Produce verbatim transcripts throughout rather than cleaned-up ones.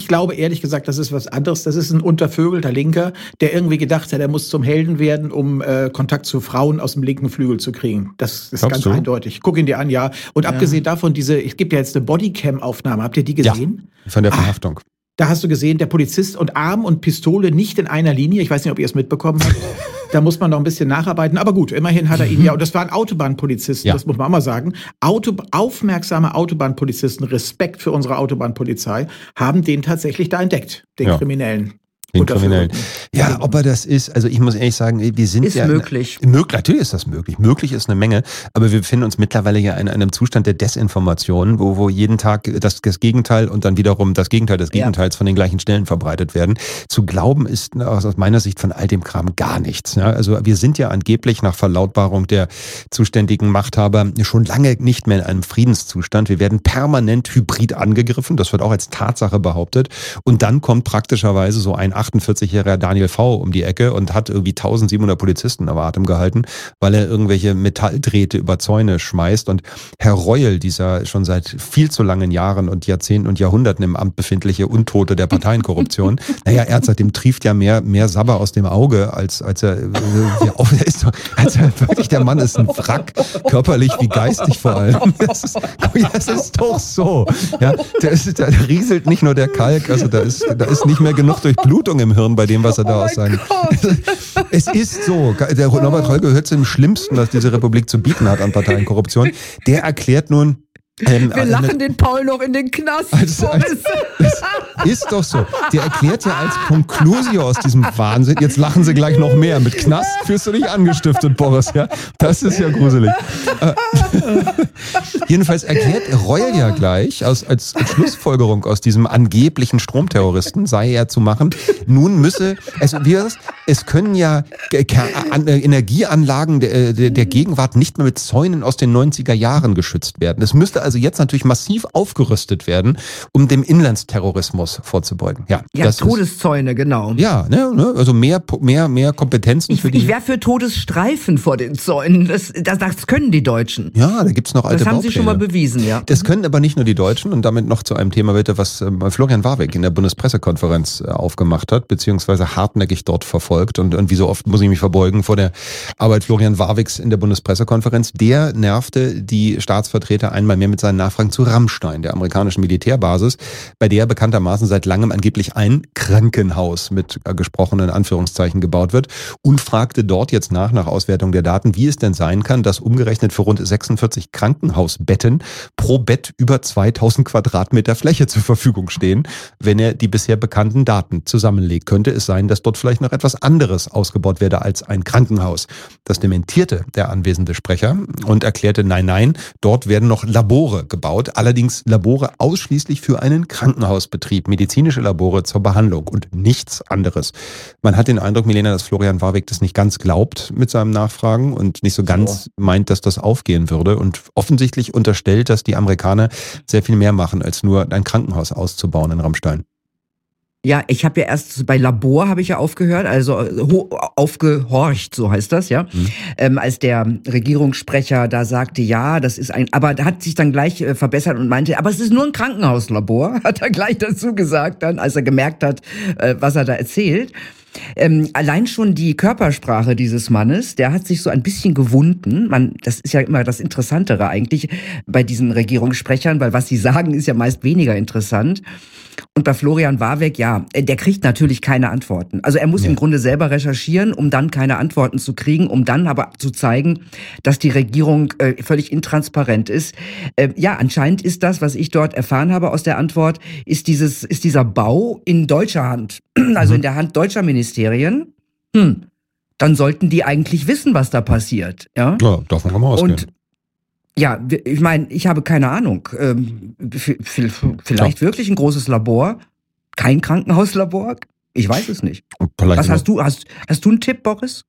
glaube ehrlich gesagt, das ist was anderes. Das ist ein untervögelter Linker, der irgendwie gedacht hat, er muss zum Helden werden, um äh, Kontakt zu Frauen aus dem linken Flügel zu kriegen. Das ist Glaubst ganz du? eindeutig. Guck ihn dir an, ja. Und ja. abgesehen davon, diese, es gibt ja jetzt eine Bodycam-Aufnahme. Habt ihr die gesehen? Ja, von der Verhaftung. Ah, da hast du gesehen, der Polizist und Arm und Pistole nicht in einer Linie. Ich weiß nicht, ob ihr es mitbekommen habt. Da muss man noch ein bisschen nacharbeiten. Aber gut, immerhin hat er ihn ja. Und das waren Autobahnpolizisten, ja. das muss man auch mal sagen. Auto, aufmerksame Autobahnpolizisten, Respekt für unsere Autobahnpolizei, haben den tatsächlich da entdeckt, den ja. Kriminellen. Den Kriminellen. Ja, ob er das ist, also ich muss ehrlich sagen, wir sind ist ja... Ist möglich. In, möglich. Natürlich ist das möglich. Möglich ist eine Menge, aber wir befinden uns mittlerweile ja in einem Zustand der Desinformation, wo, wo jeden Tag das, das Gegenteil und dann wiederum das Gegenteil des Gegenteils ja. von den gleichen Stellen verbreitet werden. Zu glauben ist aus meiner Sicht von all dem Kram gar nichts. Ja, also wir sind ja angeblich nach Verlautbarung der zuständigen Machthaber schon lange nicht mehr in einem Friedenszustand. Wir werden permanent hybrid angegriffen, das wird auch als Tatsache behauptet. Und dann kommt praktischerweise so ein achtundvierzigjähriger Daniel V. um die Ecke und hat irgendwie eintausendsiebenhundert Polizisten am Atem gehalten, weil er irgendwelche Metalldrähte über Zäune schmeißt. Und Herr Reul, dieser schon seit viel zu langen Jahren und Jahrzehnten und Jahrhunderten im Amt befindliche Untote der Parteienkorruption, naja, er seitdem trieft ja mehr, mehr Sabber aus dem Auge, als, als er, äh, er ist doch, als er wirklich, der Mann ist ein Wrack, körperlich wie geistig vor allem. Das ist, das ist doch so. Ja, der, ist, der rieselt nicht nur der Kalk, also da ist, da ist nicht mehr genug Durchblutung im Hirn bei dem, was er da oh aus seinen... Es ist so. Der Norbert Reul gehört zu dem Schlimmsten, was diese Republik zu bieten hat an Parteienkorruption. Der erklärt nun... Ähm, Wir lachen eine, den Paul noch in den Knast. Als, als, das ist doch so. Der erklärt ja als Conclusio aus diesem Wahnsinn, jetzt lachen sie gleich noch mehr. Mit Knast fühlst du dich angestiftet, Boris. Ja? Das ist ja gruselig. Äh, jedenfalls erklärt Reul ja gleich, aus, als, als Schlussfolgerung aus diesem angeblichen Stromterroristen, sei er zu machen, nun müsse, also wie das, es können ja Energieanlagen der, der, der Gegenwart nicht mehr mit Zäunen aus den neunziger Jahren geschützt werden. Es müsste also jetzt natürlich massiv aufgerüstet werden, um dem Inlandsterrorismus vorzubeugen. Ja, ja das Todeszäune, ist, genau. Ja, ne, also mehr, mehr, mehr Kompetenzen ich, für die... Ich wäre für Todesstreifen vor den Zäunen. Das, das, das können die Deutschen. Ja, da gibt's noch alte Das haben Baupläne. sie schon mal bewiesen, ja. Das können aber nicht nur die Deutschen und damit noch zu einem Thema bitte, was äh, Florian Warwick in der Bundespressekonferenz äh, aufgemacht hat, beziehungsweise hartnäckig dort verfolgt und, und wie so oft muss ich mich verbeugen vor der Arbeit Florian Warwicks in der Bundespressekonferenz. Der nervte die Staatsvertreter einmal mehr mit seinen Nachfragen zu Rammstein, der amerikanischen Militärbasis, bei der bekanntermaßen seit langem angeblich ein Krankenhaus mit äh, gesprochenen Anführungszeichen gebaut wird und fragte dort jetzt nach, nach Auswertung der Daten, wie es denn sein kann, dass umgerechnet für rund sechsundvierzig Krankenhausbetten pro Bett über zweitausend Quadratmeter Fläche zur Verfügung stehen, wenn er die bisher bekannten Daten zusammenlegt. Könnte es sein, dass dort vielleicht noch etwas anderes ausgebaut werde als ein Krankenhaus? Das dementierte der anwesende Sprecher und erklärte, nein, nein, dort werden noch Labore gebaut, allerdings Labore ausschließlich für einen Krankenhausbetrieb, medizinische Labore zur Behandlung und nichts anderes. Man hat den Eindruck, Milena, dass Florian Warwick das nicht ganz glaubt mit seinem Nachfragen und nicht so ganz so. meint, dass das aufgehen würde und offensichtlich unterstellt, dass die Amerikaner sehr viel mehr machen, als nur ein Krankenhaus auszubauen in Rammstein. Ja, ich habe ja erst bei Labor habe ich ja aufgehört, also ho- aufgehorcht, so heißt das, ja. Mhm. Ähm, als der Regierungssprecher da sagte, ja, das ist ein, aber da hat sich dann gleich äh, verbessert und meinte, aber es ist nur ein Krankenhauslabor, hat er gleich dazu gesagt dann, als er gemerkt hat, äh, was er da erzählt. Ähm, allein schon die Körpersprache dieses Mannes, der hat sich so ein bisschen gewunden. Man, das ist ja immer das Interessantere eigentlich bei diesen Regierungssprechern, weil was sie sagen, ist ja meist weniger interessant. Und bei Florian Warwick, ja, der kriegt natürlich keine Antworten. Also er muss ja. im Grunde selber recherchieren, um dann keine Antworten zu kriegen, um dann aber zu zeigen, dass die Regierung äh, völlig intransparent ist. Äh, ja, anscheinend ist das, was ich dort erfahren habe aus der Antwort, ist dieses, ist dieser Bau in deutscher Hand, also mhm. in der Hand deutscher Ministerien. Hm, dann sollten die eigentlich wissen, was da passiert. Ja, ja davon kann man ausgehen. Und ja, ich meine, ich habe keine Ahnung. Ähm, vielleicht ja. wirklich ein großes Labor, kein Krankenhauslabor. Ich weiß es nicht. Was hast du? Hast, hast du einen Tipp, Boris?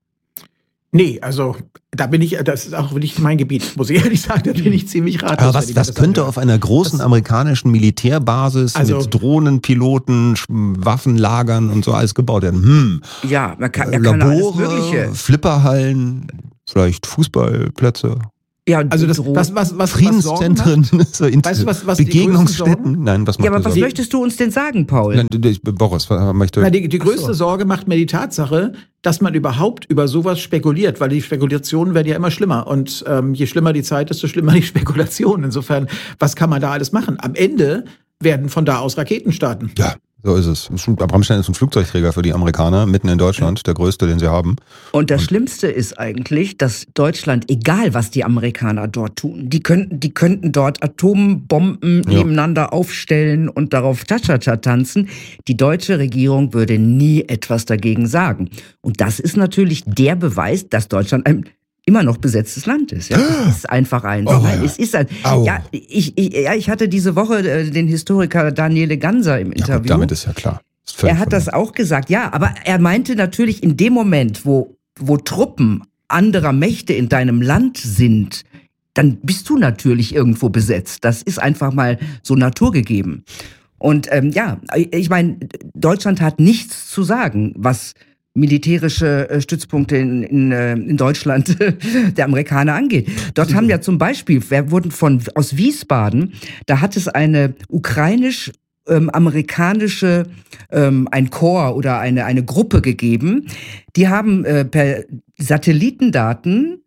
Nee, also da bin ich, das ist auch nicht mein Gebiet, muss ich ehrlich sagen, da bin ich ziemlich ratlos. Aber was, was könnte auf einer großen das, amerikanischen Militärbasis also, mit Drohnenpiloten, Waffenlagern und so alles gebaut werden? Hm. Ja, man kann, man Labore, kann alles Mögliche. Flipperhallen, vielleicht Fußballplätze. Ja, also das, Droh- was, was, was, Friedенszentren, so Weißt du, was- was die Begegnungsstätten. Nein, was macht Ja, aber dir was Sorgen? möchtest du uns denn sagen, Paul? Nein, du- ich- Boris, was möchte Na, die, die größte so. Sorge macht mir die Tatsache, dass man überhaupt über sowas spekuliert, weil die Spekulationen werden ja immer schlimmer. Und ähm, je schlimmer die Zeit, desto schlimmer die Spekulation. Insofern, was kann man da alles machen? Am Ende werden von da aus Raketen starten. Ja, so ist es. Rammstein ist ein Flugzeugträger für die Amerikaner, mitten in Deutschland, der größte, den sie haben. Und das Schlimmste ist eigentlich, dass Deutschland, egal was die Amerikaner dort tun, die könnten, die könnten dort Atombomben Ja. nebeneinander aufstellen und darauf Cha-Cha-Cha tanzen. Die deutsche Regierung würde nie etwas dagegen sagen. Und das ist natürlich der Beweis, dass Deutschland ein immer noch besetztes Land ist. Ja, es ist einfach ein. Oh, Nein, es ist ein. Au. Ja, ich, ich, ja, ich hatte diese Woche äh, den Historiker Daniele Ganser im Ja, Interview. gut, damit ist ja klar. Ist völlig Er hat das auch gesagt, ja, aber er meinte natürlich in dem Moment, wo, wo Truppen anderer Mächte in deinem Land sind, dann bist du natürlich irgendwo besetzt. Das ist einfach mal so naturgegeben. Und ähm, ja, ich meine, Deutschland hat nichts zu sagen, was militärische äh, Stützpunkte in, in, äh, in Deutschland der Amerikaner angeht. Dort haben ja zum Beispiel, wir wurden von aus Wiesbaden, da hat es eine ukrainisch ähm, amerikanische ähm, ein Korps oder eine eine Gruppe gegeben, die haben äh, per Satellitendaten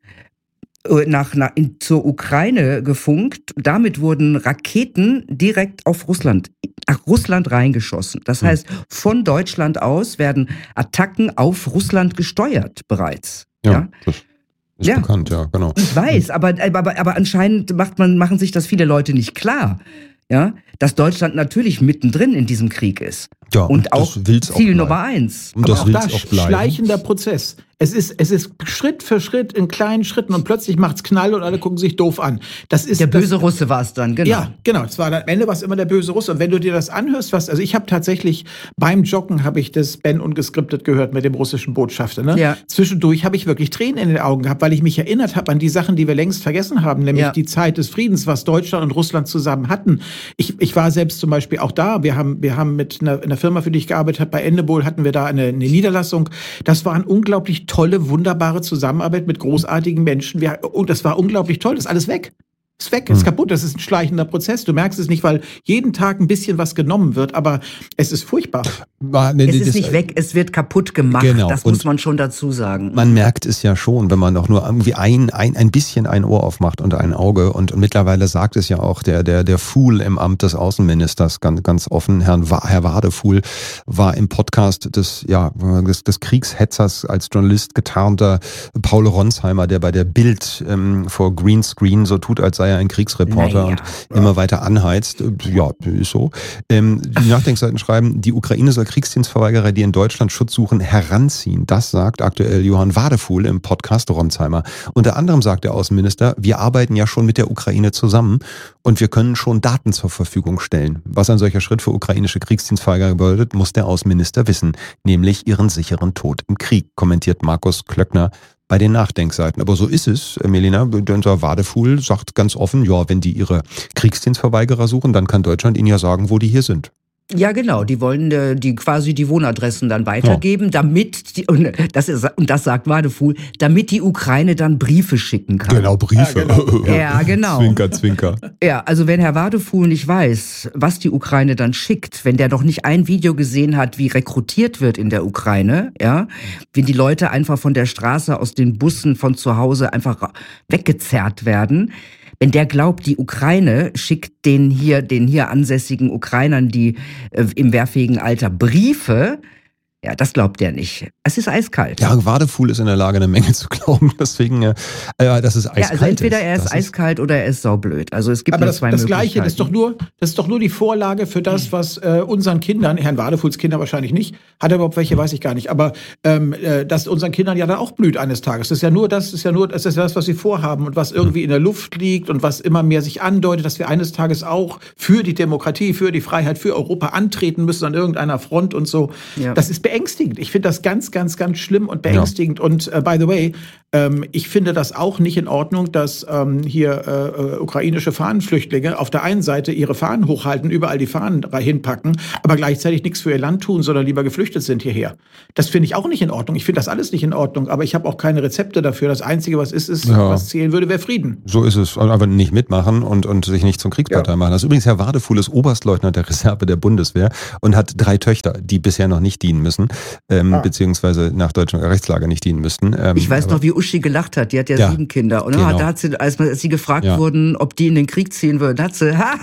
äh, nach, nach in, zur Ukraine gefunkt. Damit wurden Raketen direkt auf Russland nach Russland reingeschossen. Das Hm. heißt, von Deutschland aus werden Attacken auf Russland gesteuert bereits. Ja, Ja? das ist Ja. bekannt, ja, genau. Ich weiß, aber, aber, aber anscheinend macht man, machen sich das viele Leute nicht klar, ja, dass Deutschland natürlich mittendrin in diesem Krieg ist. Ja, Und auch das will's auch Ziel bleiben. Nummer eins. Und Aber das auch will da es auch bleiben. schleichender Prozess. Es ist, es ist Schritt für Schritt in kleinen Schritten und plötzlich macht's Knall und alle gucken sich doof an. Das ist Der böse das, Russe war es dann, genau. Ja, genau. Es war am Ende war es immer der böse Russe. Und wenn du dir das anhörst, was, also ich habe tatsächlich beim Joggen habe ich das Ben ungeskriptet gehört mit dem russischen Botschafter. Ne? Ja. Zwischendurch habe ich wirklich Tränen in den Augen gehabt, weil ich mich erinnert habe an die Sachen, die wir längst vergessen haben, nämlich Ja. die Zeit des Friedens, was Deutschland und Russland zusammen hatten. Ich, ich war selbst zum Beispiel auch da. Wir haben, wir haben mit einer, einer Firma, für die ich gearbeitet habe, bei Endebol hatten wir da eine, eine Niederlassung. Das war eine unglaublich tolle, wunderbare Zusammenarbeit mit großartigen Menschen. Wir, und das war unglaublich toll. Das ist alles weg. Ist weg, ist kaputt, das ist ein schleichender Prozess. Du merkst es nicht, weil jeden Tag ein bisschen was genommen wird, aber es ist furchtbar. War- nee, Es das- ist nicht weg, es wird kaputt gemacht. Genau. Das Und muss man schon dazu sagen. Man merkt es ja schon, wenn man doch nur irgendwie ein, ein, ein bisschen ein Ohr aufmacht und ein Auge. Und, und mittlerweile sagt es ja auch der, der, der Fuhl im Amt des Außenministers ganz, ganz offen, Herrn Wa- Herr Wadefuhl, war im Podcast des, ja, des, des Kriegshetzers als Journalist getarnter Paul Ronsheimer, der bei der Bild ähm, vor Greenscreen so tut, als sei er ein Kriegsreporter Naja. und immer weiter anheizt. Ja, ist so. Ähm, die Nachdenkseiten schreiben, die Ukraine soll Kriegsdienstverweigerer, die in Deutschland Schutz suchen, heranziehen. Das sagt aktuell Johann Wadefuhl im Podcast Ronsheimer. Unter anderem sagt der Außenminister, wir arbeiten ja schon mit der Ukraine zusammen und wir können schon Daten zur Verfügung stellen. Was ein solcher Schritt für ukrainische Kriegsdienstverweigerer bedeutet, muss der Außenminister wissen, nämlich ihren sicheren Tod im Krieg, kommentiert Markus Klöckner bei den Nachdenkseiten. Aber so ist es, Melina. Unser Wadefuhl sagt ganz offen, ja, wenn die ihre Kriegsdienstverweigerer suchen, dann kann Deutschland ihnen ja sagen, wo die hier sind. Ja, genau. Die wollen äh, die quasi die Wohnadressen dann weitergeben, damit die, und das ist, und das sagt Wadefuhl, damit die Ukraine dann Briefe schicken kann. Briefe. Ja, genau. Ja, genau. Zwinker, zwinker. Ja, also wenn Herr Wadefuhl nicht weiß, was die Ukraine dann schickt, wenn der noch nicht ein Video gesehen hat, wie rekrutiert wird in der Ukraine, ja, wenn die Leute einfach von der Straße aus den Bussen von zu Hause einfach weggezerrt werden, wenn der glaubt, die Ukraine schickt den hier, den hier ansässigen Ukrainern, die äh, im wehrfähigen Alter Briefe, ja, das glaubt er nicht. Es ist eiskalt. Ja, Wadefuhl ist in der Lage, eine Menge zu glauben. Deswegen, äh, dass es eiskalt Ja, also entweder er ist Das eiskalt oder er ist saublöd. Also es gibt Aber nur das, zwei das Möglichkeiten. Gleiche, das ist doch nur, das ist doch nur die Vorlage für das, was äh, unseren Kindern, Herrn Wadefuhls Kinder wahrscheinlich nicht, hat er überhaupt welche, weiß ich gar nicht, aber ähm, äh, dass unseren Kindern ja dann auch blüht eines Tages. Das ist ja nur das, ist ja nur, das ist das, was sie vorhaben und was irgendwie in der Luft liegt und was immer mehr sich andeutet, dass wir eines Tages auch für die Demokratie, für die Freiheit, für Europa antreten müssen an irgendeiner Front und so. Ja. Das ist beängstigend. Ich finde das ganz, ganz, ganz schlimm und beängstigend. Ja. Und uh, by the way, Ähm, ich finde das auch nicht in Ordnung, dass ähm, hier äh, ukrainische Fahnenflüchtlinge auf der einen Seite ihre Fahnen hochhalten, überall die Fahnen hinpacken, aber gleichzeitig nichts für ihr Land tun, sondern lieber geflüchtet sind hierher. Das finde ich auch nicht in Ordnung. Ich finde das alles nicht in Ordnung, aber ich habe auch keine Rezepte dafür. Das Einzige, was ist, ist, ja. was zählen würde, wäre Frieden. So ist es. Aber nicht mitmachen und, und sich nicht zum Kriegspartei ja. machen. Das ist übrigens Herr Wadefuhl, ist Oberstleutnant der Reserve der Bundeswehr und hat drei Töchter, die bisher noch nicht dienen müssen, ähm, ah. beziehungsweise nach deutschem Rechtslage nicht dienen müssten. Ähm, ich weiß noch, wie Uschi gelacht hat. Die hat ja, ja sieben Kinder. Und genau. da hat sie, als, als sie gefragt ja. wurden, ob die in den Krieg ziehen würden, hat sie, ha,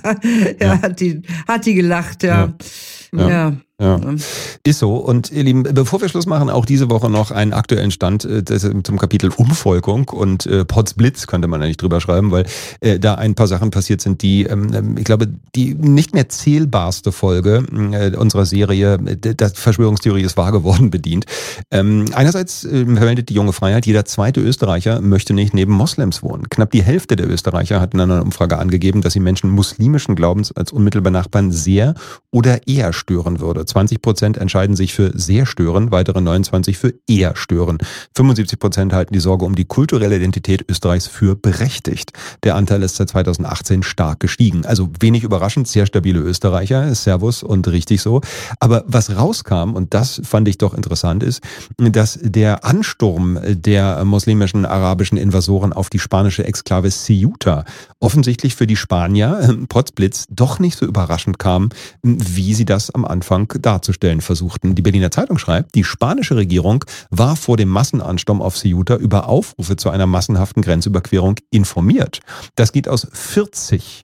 ja, hat die, hat die gelacht, ja. ja. ja. Ja, ist so. Und ihr Lieben, bevor wir Schluss machen, auch diese Woche noch einen aktuellen Stand äh, zum Kapitel Umvolkung und äh, Potsblitz könnte man eigentlich drüber schreiben, weil äh, da ein paar Sachen passiert sind, die, ähm, ich glaube, die nicht mehr zählbarste Folge äh, unserer Serie, äh, das Verschwörungstheorie ist wahr geworden, bedient. Ähm, einerseits äh, verwendet die junge Freiheit, jeder zweite Österreicher möchte nicht neben Moslems wohnen. Knapp die Hälfte der Österreicher hat in einer Umfrage angegeben, dass sie Menschen muslimischen Glaubens als unmittelbar Nachbarn sehr oder eher stören würde. zwanzig Prozent entscheiden sich für sehr stören, weitere neunundzwanzig für eher stören. fünfundsiebzig Prozent halten die Sorge um die kulturelle Identität Österreichs für berechtigt. Der Anteil ist seit zweitausendachtzehn stark gestiegen. Also wenig überraschend, sehr stabile Österreicher, Servus und richtig so. Aber was rauskam, und das fand ich doch interessant, ist, dass der Ansturm der muslimischen arabischen Invasoren auf die spanische Exklave Ceuta offensichtlich für die Spanier, Potsblitz, doch nicht so überraschend kam, wie sie das am Anfang darzustellen versuchten. Die Berliner Zeitung schreibt, die spanische Regierung war vor dem Massenansturm auf Ceuta über Aufrufe zu einer massenhaften Grenzüberquerung informiert. Das geht aus vierzig,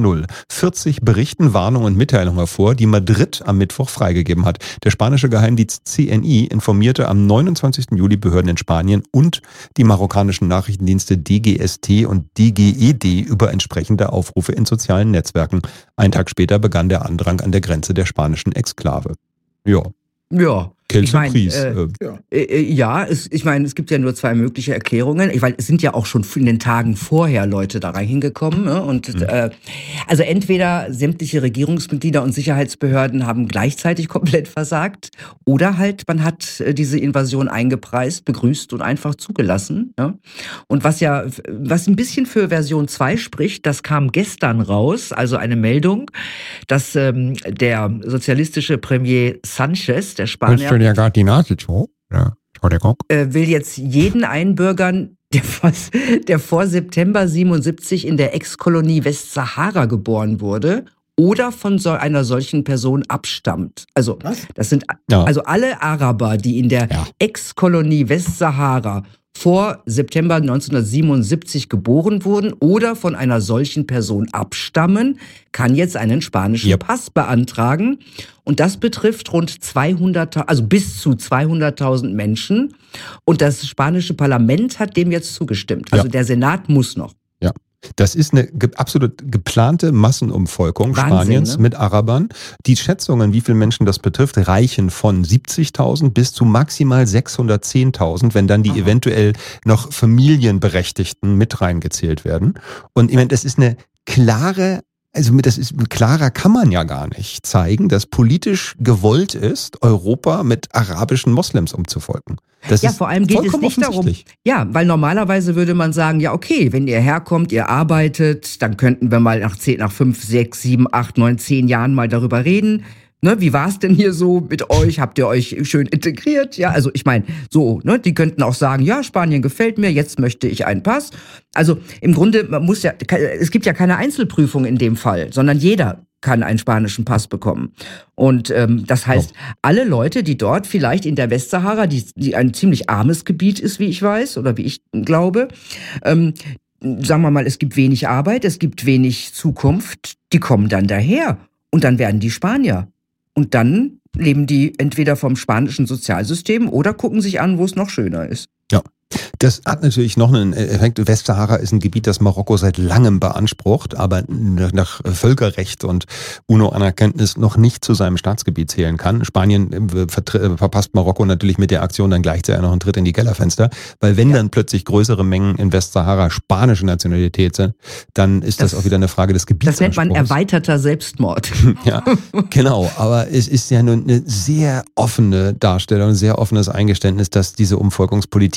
vierzig Berichten, Warnungen und Mitteilungen hervor, die Madrid am Mittwoch freigegeben hat. Der spanische Geheimdienst C N I informierte am neunundzwanzigsten Juli Behörden in Spanien und die marokkanischen Nachrichtendienste D G S T und D G E D über entsprechende Aufrufe in sozialen Netzwerken. Einen Tag später begann der Andrang an der Grenze der spanischen Exklave. Ja. Ja. Ich mein, äh, ja, äh, ja es, ich meine, es gibt ja nur zwei mögliche Erklärungen. Ich, weil es sind ja auch schon in den Tagen vorher Leute da reingekommen. Ne? Und mhm. äh, also entweder sämtliche Regierungsmitglieder und Sicherheitsbehörden haben gleichzeitig komplett versagt, oder halt man hat äh, diese Invasion eingepreist, begrüßt und einfach zugelassen. Ne? Und was ja, was ein bisschen für Version zwei spricht, das kam gestern raus, also eine Meldung, dass ähm, der sozialistische Premier Sanchez, der Spanier, ja gerade die Nase zu. Ja, Entschuldigung. Äh, will jetzt jeden einbürgern, der vor, der vor September siebenundsiebzig in der Ex-Kolonie Westsahara geboren wurde oder von so einer solchen Person abstammt. Also Was? das sind ja. also alle Araber, die in der ja. Ex-Kolonie Westsahara vor September neunzehnhundertsiebenundsiebzig geboren wurden oder von einer solchen Person abstammen, kann jetzt einen spanischen yep. Pass beantragen. Und das betrifft rund zweihunderttausend, also bis zu zweihunderttausend Menschen. Und das spanische Parlament hat dem jetzt zugestimmt. Also ja. der Senat muss noch. Ja. Das ist eine absolut geplante Massenumvolkung Wahnsinn, Spaniens ne? mit Arabern. Die Schätzungen, wie viele Menschen das betrifft, reichen von siebzigtausend bis zu maximal sechshundertzehntausend, wenn dann die Aha. eventuell noch Familienberechtigten mit reingezählt werden. Und ich meine, das ist eine klare Also das ist klarer kann man ja gar nicht zeigen, dass politisch gewollt ist, Europa mit arabischen Moslems umzuvolken. Das ja, ist vor allem geht es nicht darum. Ja, weil normalerweise würde man sagen, ja okay, wenn ihr herkommt, ihr arbeitet, dann könnten wir mal nach zehn, nach fünf, sechs, sieben, acht, neun, zehn Jahren mal darüber reden. Ne, wie war's denn hier so mit euch? Habt ihr euch schön integriert? Ja, also ich meine, so, ne, die könnten auch sagen, ja, Spanien gefällt mir, jetzt möchte ich einen Pass. Also im Grunde, man muss ja, es gibt ja keine Einzelprüfung in dem Fall, sondern jeder kann einen spanischen Pass bekommen. Und ähm, das heißt, oh. alle Leute, die dort vielleicht in der Westsahara, die, die ein ziemlich armes Gebiet ist, wie ich weiß, oder wie ich glaube, ähm, sagen wir mal, es gibt wenig Arbeit, es gibt wenig Zukunft, die kommen dann daher. Und dann werden die Spanier. Und dann leben die entweder vom spanischen Sozialsystem oder gucken sich an, wo es noch schöner ist. Ja. Das hat natürlich noch einen Effekt. Westsahara ist ein Gebiet, das Marokko seit langem beansprucht, aber nach Völkerrecht und UNO-Anerkenntnis noch nicht zu seinem Staatsgebiet zählen kann. Spanien verpasst Marokko natürlich mit der Aktion dann gleichzeitig noch einen Tritt in die Kellerfenster, weil wenn ja. dann plötzlich größere Mengen in Westsahara spanische Nationalität sind, dann ist das, das auch wieder eine Frage des Gebiets. Das nennt man erweiterter Selbstmord. Ja, genau. Aber es ist ja nur eine sehr offene Darstellung, ein sehr offenes Eingeständnis, dass diese Umvolkungspolitik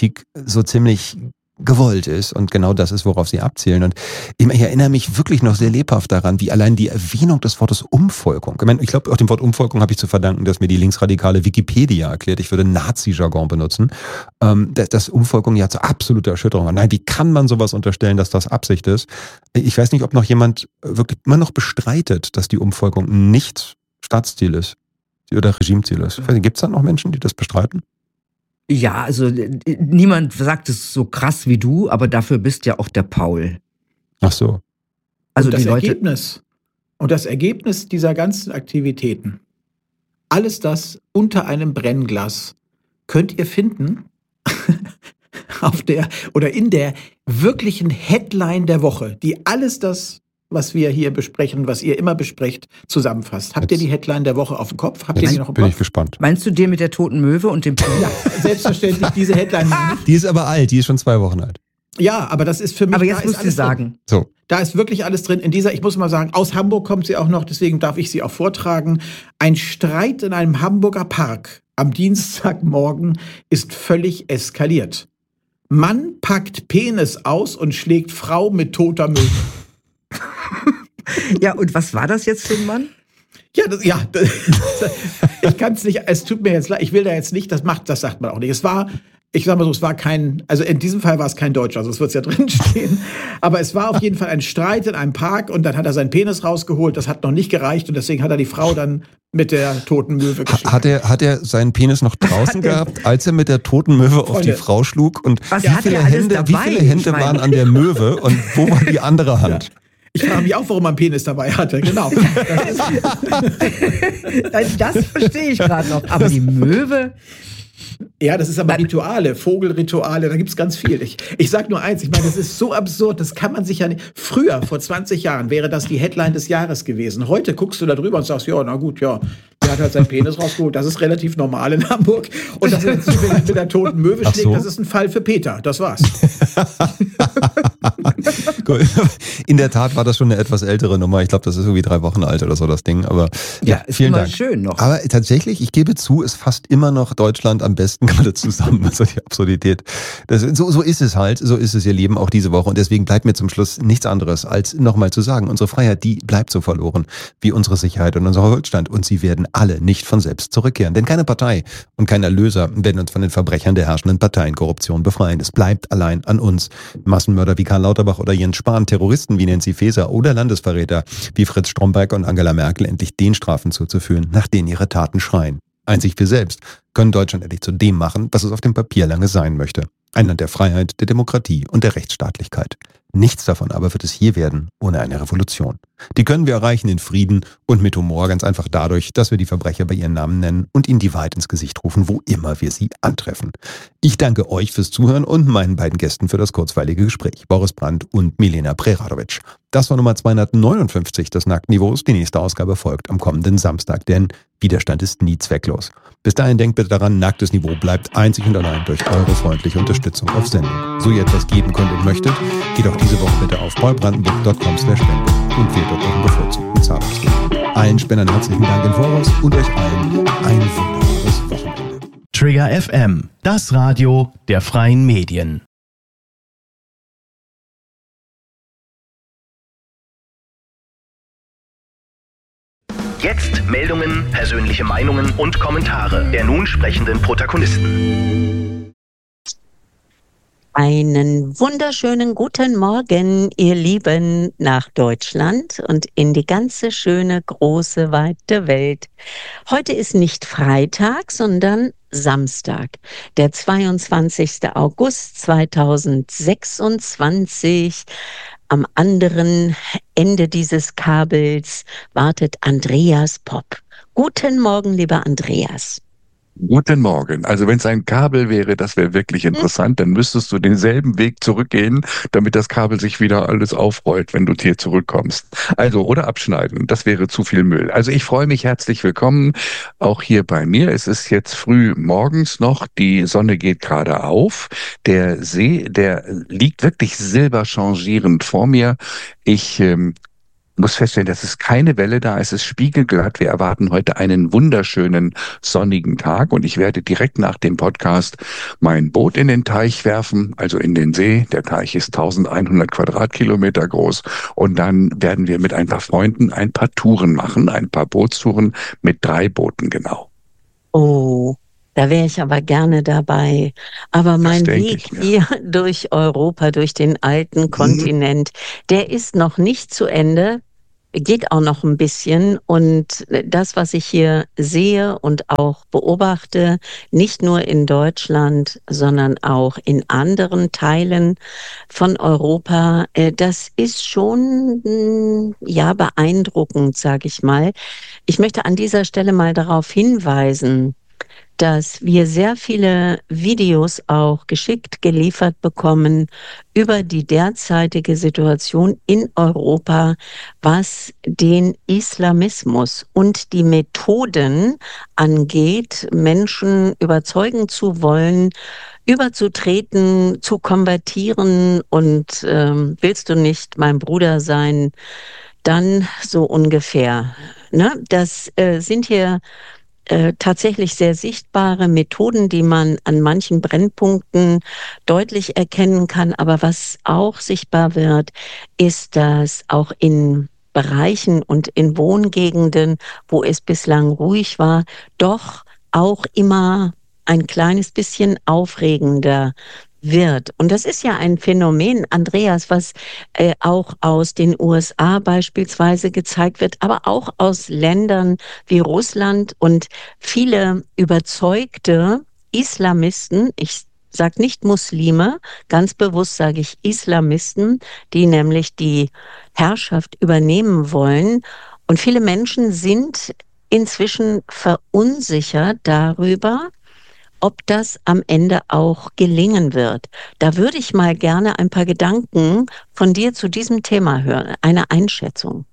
so ziemlich gewollt ist und genau das ist, worauf sie abzielen. Und ich erinnere mich wirklich noch sehr lebhaft daran, wie allein die Erwähnung des Wortes Umvolkung, ich meine, ich glaube, auch dem Wort Umvolkung habe ich zu verdanken, dass mir die linksradikale Wikipedia erklärt, ich würde Nazi-Jargon benutzen, dass, dass Umvolkung ja zu absoluter Erschütterung war. Nein, wie kann man sowas unterstellen, dass das Absicht ist? Ich weiß nicht, ob noch jemand wirklich immer noch bestreitet, dass die Umvolkung nicht Staatsziel ist oder Regimeziel ist. Gibt es da noch Menschen, die das bestreiten? Ja, also niemand sagt es so krass wie du, aber dafür bist ja auch der Paul. Ach so. Also und das die Leute Ergebnis und das Ergebnis dieser ganzen Aktivitäten, alles das unter einem Brennglas, könnt ihr finden auf der oder in der wirklichen Headline der Woche, die alles das, was wir hier besprechen, was ihr immer besprecht, zusammenfasst. Habt Jetzt. ihr die Headline der Woche auf dem Kopf? Habt Jetzt ihr die noch im bin Kopf? ich gespannt. Meinst du den mit der toten Möwe und dem Ja, selbstverständlich diese Headline. Die ist aber alt, die ist schon zwei Wochen alt. Ja, aber das ist für mich. Aber jetzt musst du sagen. So. Da ist wirklich alles drin. In dieser, ich muss mal sagen, aus Hamburg kommt sie auch noch, deswegen darf ich sie auch vortragen. Ein Streit in einem Hamburger Park am Dienstagmorgen ist völlig eskaliert. Mann packt Penis aus und schlägt Frau mit toter Möwe. Ja, und was war das jetzt für ein Mann? Ja, das, ja, das, ich kann es nicht, es tut mir jetzt leid, ich will da jetzt nicht, das macht, das sagt man auch nicht. Es war, ich sag mal so, es war kein, also in diesem Fall war es kein Deutscher, also es wird ja drin stehen, aber es war auf jeden Fall ein Streit in einem Park und dann hat er seinen Penis rausgeholt, das hat noch nicht gereicht und deswegen hat er die Frau dann mit der toten Möwe geschickt. Hat er, hat er seinen Penis noch draußen gehabt, als er mit der toten Möwe auf Freunde. die Frau schlug und Was wie viele Hände, wie viele Hände waren an der Möwe und wo war die andere Hand? Ja. Ich frage mich auch, warum man Penis dabei hatte, genau. Das, das verstehe ich gerade noch. Aber die Möwe... Ja, das ist aber Rituale, Vogelrituale, da gibt's ganz viel. Ich, ich sag nur eins, ich meine, das ist so absurd, das kann man sich ja nicht... Früher, vor zwanzig Jahren, wäre das die Headline des Jahres gewesen. Heute guckst du da drüber und sagst, ja, na gut, ja, der hat halt seinen Penis rausgeholt, das ist relativ normal in Hamburg. Und dass er jetzt mit der toten Möwe schlägt, so? Das ist ein Fall für Peter, das war's. In der Tat war das schon eine etwas ältere Nummer, ich glaube, das ist irgendwie drei Wochen alt oder so, das Ding, aber ja, ist vielen immer Dank. Schön noch. Aber tatsächlich, ich gebe zu, es fasst immer noch Deutschland am besten gerade zusammen, also die Absurdität. Das, so, so ist es halt, so ist es ihr Leben auch diese Woche und deswegen bleibt mir zum Schluss nichts anderes, als nochmal zu sagen, unsere Freiheit, die bleibt so verloren wie unsere Sicherheit und unser Wohlstand und sie werden alle nicht von selbst zurückkehren, denn keine Partei und kein Erlöser werden uns von den Verbrechern der herrschenden Parteienkorruption befreien. Es bleibt allein an uns. Massenmörder wie Karl Lauterbach oder Jens Spahn, Terroristen wie Nancy Faeser oder Landesverräter wie Fritz Stromberg und Angela Merkel endlich den Strafen zuzuführen, nach denen ihre Taten schreien. Einzig wir selbst können Deutschland endlich zu dem machen, was es auf dem Papier lange sein möchte. Ein Land der Freiheit, der Demokratie und der Rechtsstaatlichkeit. Nichts davon aber wird es hier werden ohne eine Revolution. Die können wir erreichen in Frieden und mit Humor, ganz einfach dadurch, dass wir die Verbrecher bei ihren Namen nennen und ihnen die Wahrheit ins Gesicht rufen, wo immer wir sie antreffen. Ich danke euch fürs Zuhören und meinen beiden Gästen für das kurzweilige Gespräch, Boris Brandt und Milena Preradovic. Das war Nummer zweihundertneunundfünfzig des Nacktniveaus. Die nächste Ausgabe folgt am kommenden Samstag, denn Widerstand ist nie zwecklos. Bis dahin denkt bitte daran, nacktes Niveau bleibt einzig und allein durch eure freundliche Unterstützung auf Sendung. So ihr etwas geben könnt und möchtet, geht auch diese Woche bitte auf paulbrandenburg punkt com slash spende und wählt dort euren bevorzugten Zahlungsweg. Allen Spendern herzlichen Dank im Voraus und euch allen ein wunderbares Wochenende. Trigger F M, das Radio der freien Medien. Jetzt Meldungen, persönliche Meinungen und Kommentare der nun sprechenden Protagonisten. Einen wunderschönen guten Morgen, ihr Lieben, nach Deutschland und in die ganze schöne, große, weite Welt. Heute ist nicht Freitag, sondern Samstag, der zweiundzwanzigster August zweitausendsechsundzwanzig. Am anderen Ende dieses Kabels wartet Andreas Popp. Guten Morgen, lieber Andreas. Guten Morgen. Also wenn es ein Kabel wäre, das wäre wirklich interessant, dann müsstest du denselben Weg zurückgehen, damit das Kabel sich wieder alles aufrollt, wenn du hier zurückkommst. Also, oder abschneiden. Das wäre zu viel Müll. Also ich freue mich, herzlich willkommen auch hier bei mir. Es ist jetzt früh morgens noch, die Sonne geht gerade auf. Der See, der liegt wirklich silberchangierend vor mir. Ich ähm, muss feststellen, das ist keine Welle da, es ist spiegelglatt. Wir erwarten heute einen wunderschönen sonnigen Tag und ich werde direkt nach dem Podcast mein Boot in den Teich werfen, also in den See. Der Teich ist eintausendeinhundert Quadratkilometer groß und dann werden wir mit ein paar Freunden ein paar Touren machen, ein paar Bootstouren mit drei Booten genau. Oh, da wäre ich aber gerne dabei. Aber mein denke Weg ich mir. hier durch Europa, durch den alten Kontinent, der ist noch nicht zu Ende, geht auch noch ein bisschen. Und das, was ich hier sehe und auch beobachte, nicht nur in Deutschland, sondern auch in anderen Teilen von Europa, äh, das ist schon mm, ja beeindruckend, sage ich mal. Ich möchte an dieser Stelle mal darauf hinweisen, dass wir sehr viele Videos auch geschickt geliefert bekommen über die derzeitige Situation in Europa, was den Islamismus und die Methoden angeht, Menschen überzeugen zu wollen, überzutreten, zu konvertieren und ähm, willst du nicht mein Bruder sein, dann so ungefähr. Ne? Das äh, sind hier Äh, tatsächlich sehr sichtbare Methoden, die man an manchen Brennpunkten deutlich erkennen kann. Aber was auch sichtbar wird, ist, dass auch in Bereichen und in Wohngegenden, wo es bislang ruhig war, doch auch immer ein kleines bisschen aufregender wird. Und das ist ja ein Phänomen, Andreas, was äh, auch aus den U S A beispielsweise gezeigt wird, aber auch aus Ländern wie Russland und viele überzeugte Islamisten, ich sage nicht Muslime, ganz bewusst sage ich Islamisten, die nämlich die Herrschaft übernehmen wollen. Und viele Menschen sind inzwischen verunsichert darüber, ob das am Ende auch gelingen wird. Da würde ich mal gerne ein paar Gedanken von dir zu diesem Thema hören, eine Einschätzung.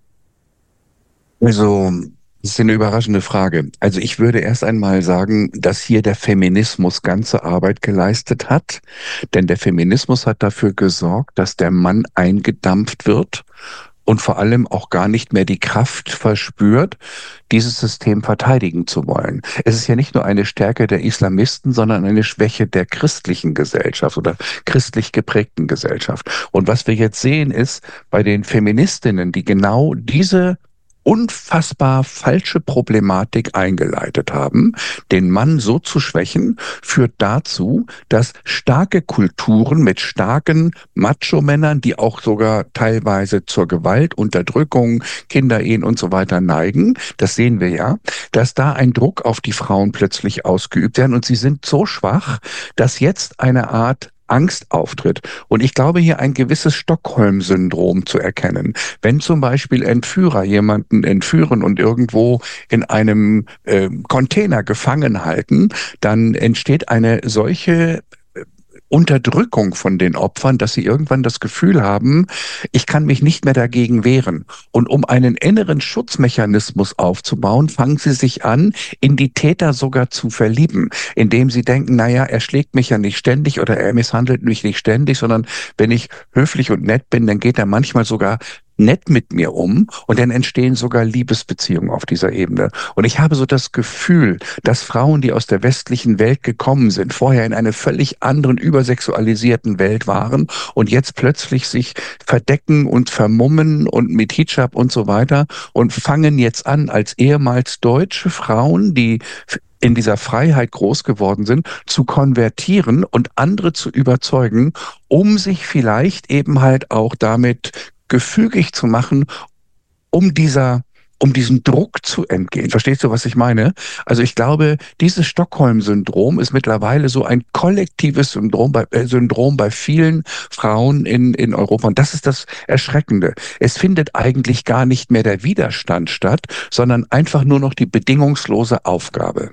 Also, das ist eine überraschende Frage. Also ich würde erst einmal sagen, dass hier der Feminismus ganze Arbeit geleistet hat. Denn der Feminismus hat dafür gesorgt, dass der Mann eingedampft wird und vor allem auch gar nicht mehr die Kraft verspürt, dieses System verteidigen zu wollen. Es ist ja nicht nur eine Stärke der Islamisten, sondern eine Schwäche der christlichen Gesellschaft oder christlich geprägten Gesellschaft. Und was wir jetzt sehen, ist bei den Feministinnen, die genau diese unfassbar falsche Problematik eingeleitet haben, den Mann so zu schwächen, führt dazu, dass starke Kulturen mit starken Macho-Männern, die auch sogar teilweise zur Gewalt, Unterdrückung, Kinderehen und so weiter neigen, das sehen wir ja, dass da ein Druck auf die Frauen plötzlich ausgeübt werden und sie sind so schwach, dass jetzt eine Art Angst auftritt. Und ich glaube, hier ein gewisses Stockholm-Syndrom zu erkennen. Wenn zum Beispiel Entführer jemanden entführen und irgendwo in einem äh, Container gefangen halten, dann entsteht eine solche Unterdrückung von den Opfern, dass sie irgendwann das Gefühl haben, ich kann mich nicht mehr dagegen wehren. Und um einen inneren Schutzmechanismus aufzubauen, fangen sie sich an, in die Täter sogar zu verlieben, indem sie denken, naja, er schlägt mich ja nicht ständig oder er misshandelt mich nicht ständig, sondern wenn ich höflich und nett bin, dann geht er manchmal sogar nett mit mir um und dann entstehen sogar Liebesbeziehungen auf dieser Ebene. Und ich habe so das Gefühl, dass Frauen, die aus der westlichen Welt gekommen sind, vorher in einer völlig anderen, übersexualisierten Welt waren und jetzt plötzlich sich verdecken und vermummen und mit Hijab und so weiter und fangen jetzt an, als ehemals deutsche Frauen, die in dieser Freiheit groß geworden sind, zu konvertieren und andere zu überzeugen, um sich vielleicht eben halt auch damit gefügig zu machen, um dieser, um diesem Druck zu entgehen. Verstehst du, was ich meine? Also ich glaube, dieses Stockholm-Syndrom ist mittlerweile so ein kollektives Syndrom bei, äh, Syndrom bei vielen Frauen in, in Europa. Und das ist das Erschreckende. Es findet eigentlich gar nicht mehr der Widerstand statt, sondern einfach nur noch die bedingungslose Aufgabe.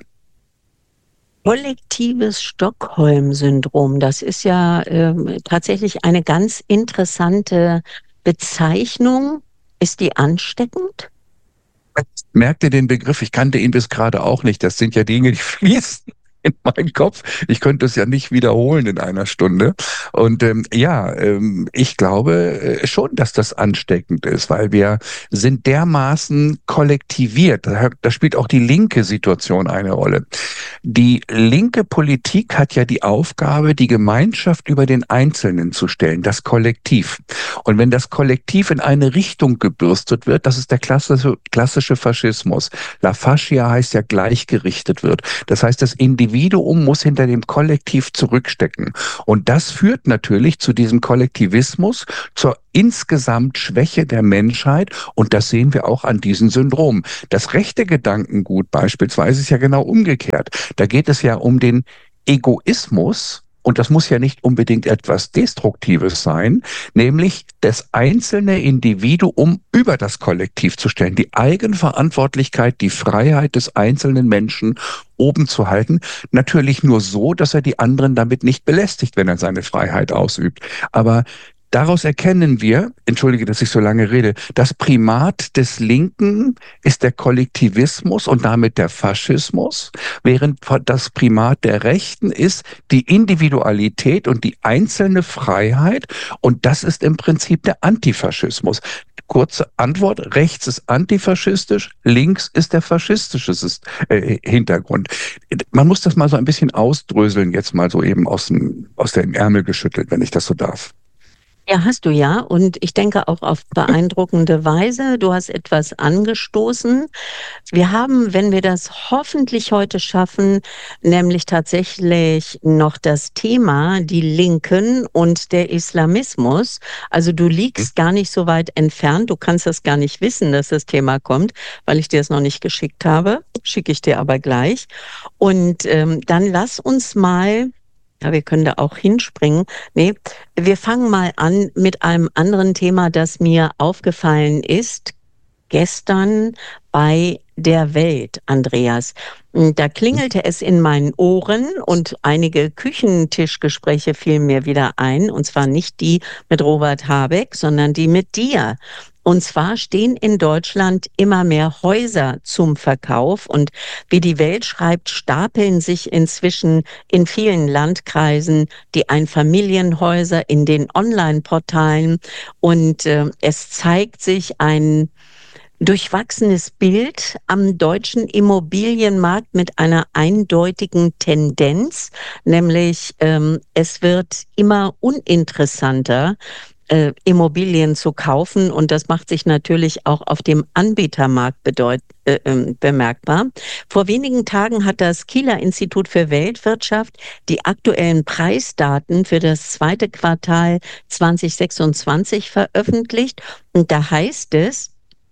Kollektives Stockholm-Syndrom, das ist ja ähm, tatsächlich eine ganz interessante Bezeichnung. Ist die ansteckend? Merkt ihr den Begriff? Ich kannte ihn bis gerade auch nicht. Das sind ja Dinge, die fließen in meinen Kopf. Ich könnte es ja nicht wiederholen in einer Stunde. Und ähm, ja, ähm, ich glaube äh, schon, dass das ansteckend ist, weil wir sind dermaßen kollektiviert. Da, da spielt auch die linke Situation eine Rolle. Die linke Politik hat ja die Aufgabe, die Gemeinschaft über den Einzelnen zu stellen, das Kollektiv. Und wenn das Kollektiv in eine Richtung gebürstet wird, das ist der klassische, klassische Faschismus. La Fascia heißt ja gleichgerichtet wird. Das heißt, das Individuum muss hinter dem Kollektiv zurückstecken. Und das führt natürlich zu diesem Kollektivismus, zur insgesamt Schwäche der Menschheit. Und das sehen wir auch an diesen Syndromen. Das rechte Gedankengut beispielsweise ist ja genau umgekehrt. Da geht es ja um den Egoismus. Und das muss ja nicht unbedingt etwas Destruktives sein, nämlich das einzelne Individuum über das Kollektiv zu stellen, die Eigenverantwortlichkeit, die Freiheit des einzelnen Menschen oben zu halten. Natürlich nur so, dass er die anderen damit nicht belästigt, wenn er seine Freiheit ausübt. Aber daraus erkennen wir, entschuldige, dass ich so lange rede, das Primat des Linken ist der Kollektivismus und damit der Faschismus, während das Primat der Rechten ist die Individualität und die einzelne Freiheit. Und das ist im Prinzip der Antifaschismus. Kurze Antwort, rechts ist antifaschistisch, links ist der faschistische äh, Hintergrund. Man muss das mal so ein bisschen ausdröseln, jetzt mal so eben aus dem, aus dem Ärmel geschüttelt, wenn ich das so darf. Ja, hast du ja. Und ich denke auch auf beeindruckende Weise. Du hast etwas angestoßen. Wir haben, wenn wir das hoffentlich heute schaffen, nämlich tatsächlich noch das Thema die Linken und der Islamismus. Also du liegst gar nicht so weit entfernt. Du kannst das gar nicht wissen, dass das Thema kommt, weil ich dir es noch nicht geschickt habe. Schicke ich dir aber gleich. Und ähm, dann lass uns mal... Ja, wir können da auch hinspringen. Nee, wir fangen mal an mit einem anderen Thema, das mir aufgefallen ist gestern bei der Welt, Andreas. Da klingelte es in meinen Ohren und einige Küchentischgespräche fielen mir wieder ein, und zwar nicht die mit Robert Habeck, sondern die mit dir. Und zwar stehen in Deutschland immer mehr Häuser zum Verkauf und wie die Welt schreibt, stapeln sich inzwischen in vielen Landkreisen die Einfamilienhäuser in den Online-Portalen und äh, es zeigt sich ein durchwachsenes Bild am deutschen Immobilienmarkt mit einer eindeutigen Tendenz, nämlich ähm, es wird immer uninteressanter, Äh, Immobilien zu kaufen und das macht sich natürlich auch auf dem Anbietermarkt bedeut äh, äh, bemerkbar. Vor wenigen Tagen hat das Kieler Institut für Weltwirtschaft die aktuellen Preisdaten für das zweite Quartal zwanzig sechsundzwanzig veröffentlicht und da heißt es,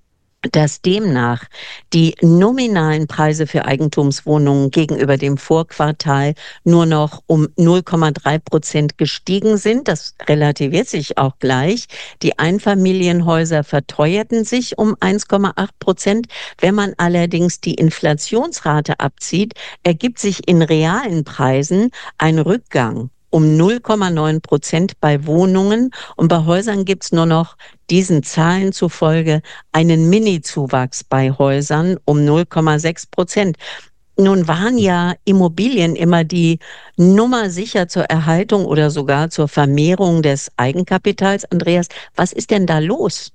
dass demnach die nominalen Preise für Eigentumswohnungen gegenüber dem Vorquartal nur noch um null Komma drei Prozent gestiegen sind. Das relativiert sich auch gleich. Die Einfamilienhäuser verteuerten sich um eins Komma acht Prozent. Wenn man allerdings die Inflationsrate abzieht, ergibt sich in realen Preisen ein Rückgang um null Komma neun Prozent bei Wohnungen und bei Häusern gibt es nur noch diesen Zahlen zufolge einen Mini-Zuwachs bei Häusern um null Komma sechs Prozent. Nun waren ja Immobilien immer die Nummer sicher zur Erhaltung oder sogar zur Vermehrung des Eigenkapitals. Andreas, was ist denn da los?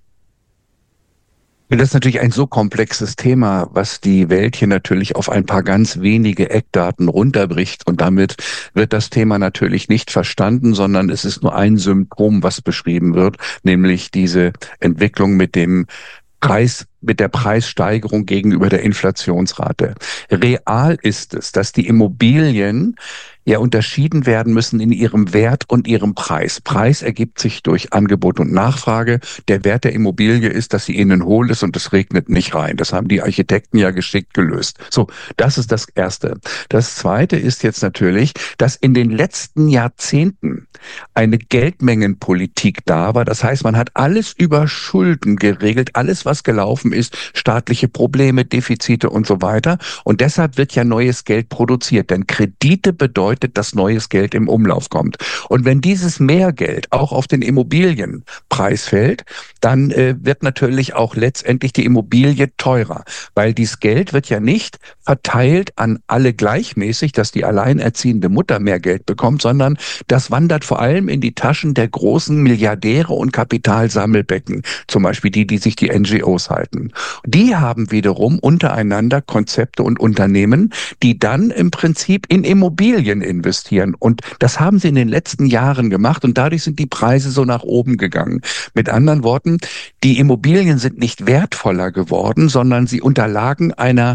Das ist natürlich ein so komplexes Thema, was die Welt hier natürlich auf ein paar ganz wenige Eckdaten runterbricht. Und damit wird das Thema natürlich nicht verstanden, sondern es ist nur ein Symptom, was beschrieben wird, nämlich diese Entwicklung mit dem Preis, mit der Preissteigerung gegenüber der Inflationsrate. Real ist es, dass die Immobilien ja unterschieden werden müssen in ihrem Wert und ihrem Preis. Preis ergibt sich durch Angebot und Nachfrage. Der Wert der Immobilie ist, dass sie innen hohl ist und es regnet nicht rein. Das haben die Architekten ja geschickt gelöst. So, das ist das Erste. Das Zweite ist jetzt natürlich, dass in den letzten Jahrzehnten eine Geldmengenpolitik da war. Das heißt, man hat alles über Schulden geregelt. Alles, was gelaufen gelaufen ist, staatliche Probleme, Defizite und so weiter. Und deshalb wird ja neues Geld produziert, denn Kredite bedeutet, dass neues Geld im Umlauf kommt. Und wenn dieses Mehrgeld auch auf den Immobilienpreis fällt, dann äh, wird natürlich auch letztendlich die Immobilie teurer, weil dieses Geld wird ja nicht verteilt an alle gleichmäßig, dass die alleinerziehende Mutter mehr Geld bekommt, sondern das wandert vor allem in die Taschen der großen Milliardäre und Kapitalsammelbecken, zum Beispiel die, die sich die N G Os halten. Die haben wiederum untereinander Konzepte und Unternehmen, die dann im Prinzip in Immobilien investieren. Und das haben sie in den letzten Jahren gemacht und dadurch sind die Preise so nach oben gegangen. Mit anderen Worten, die Immobilien sind nicht wertvoller geworden, sondern sie unterlagen einer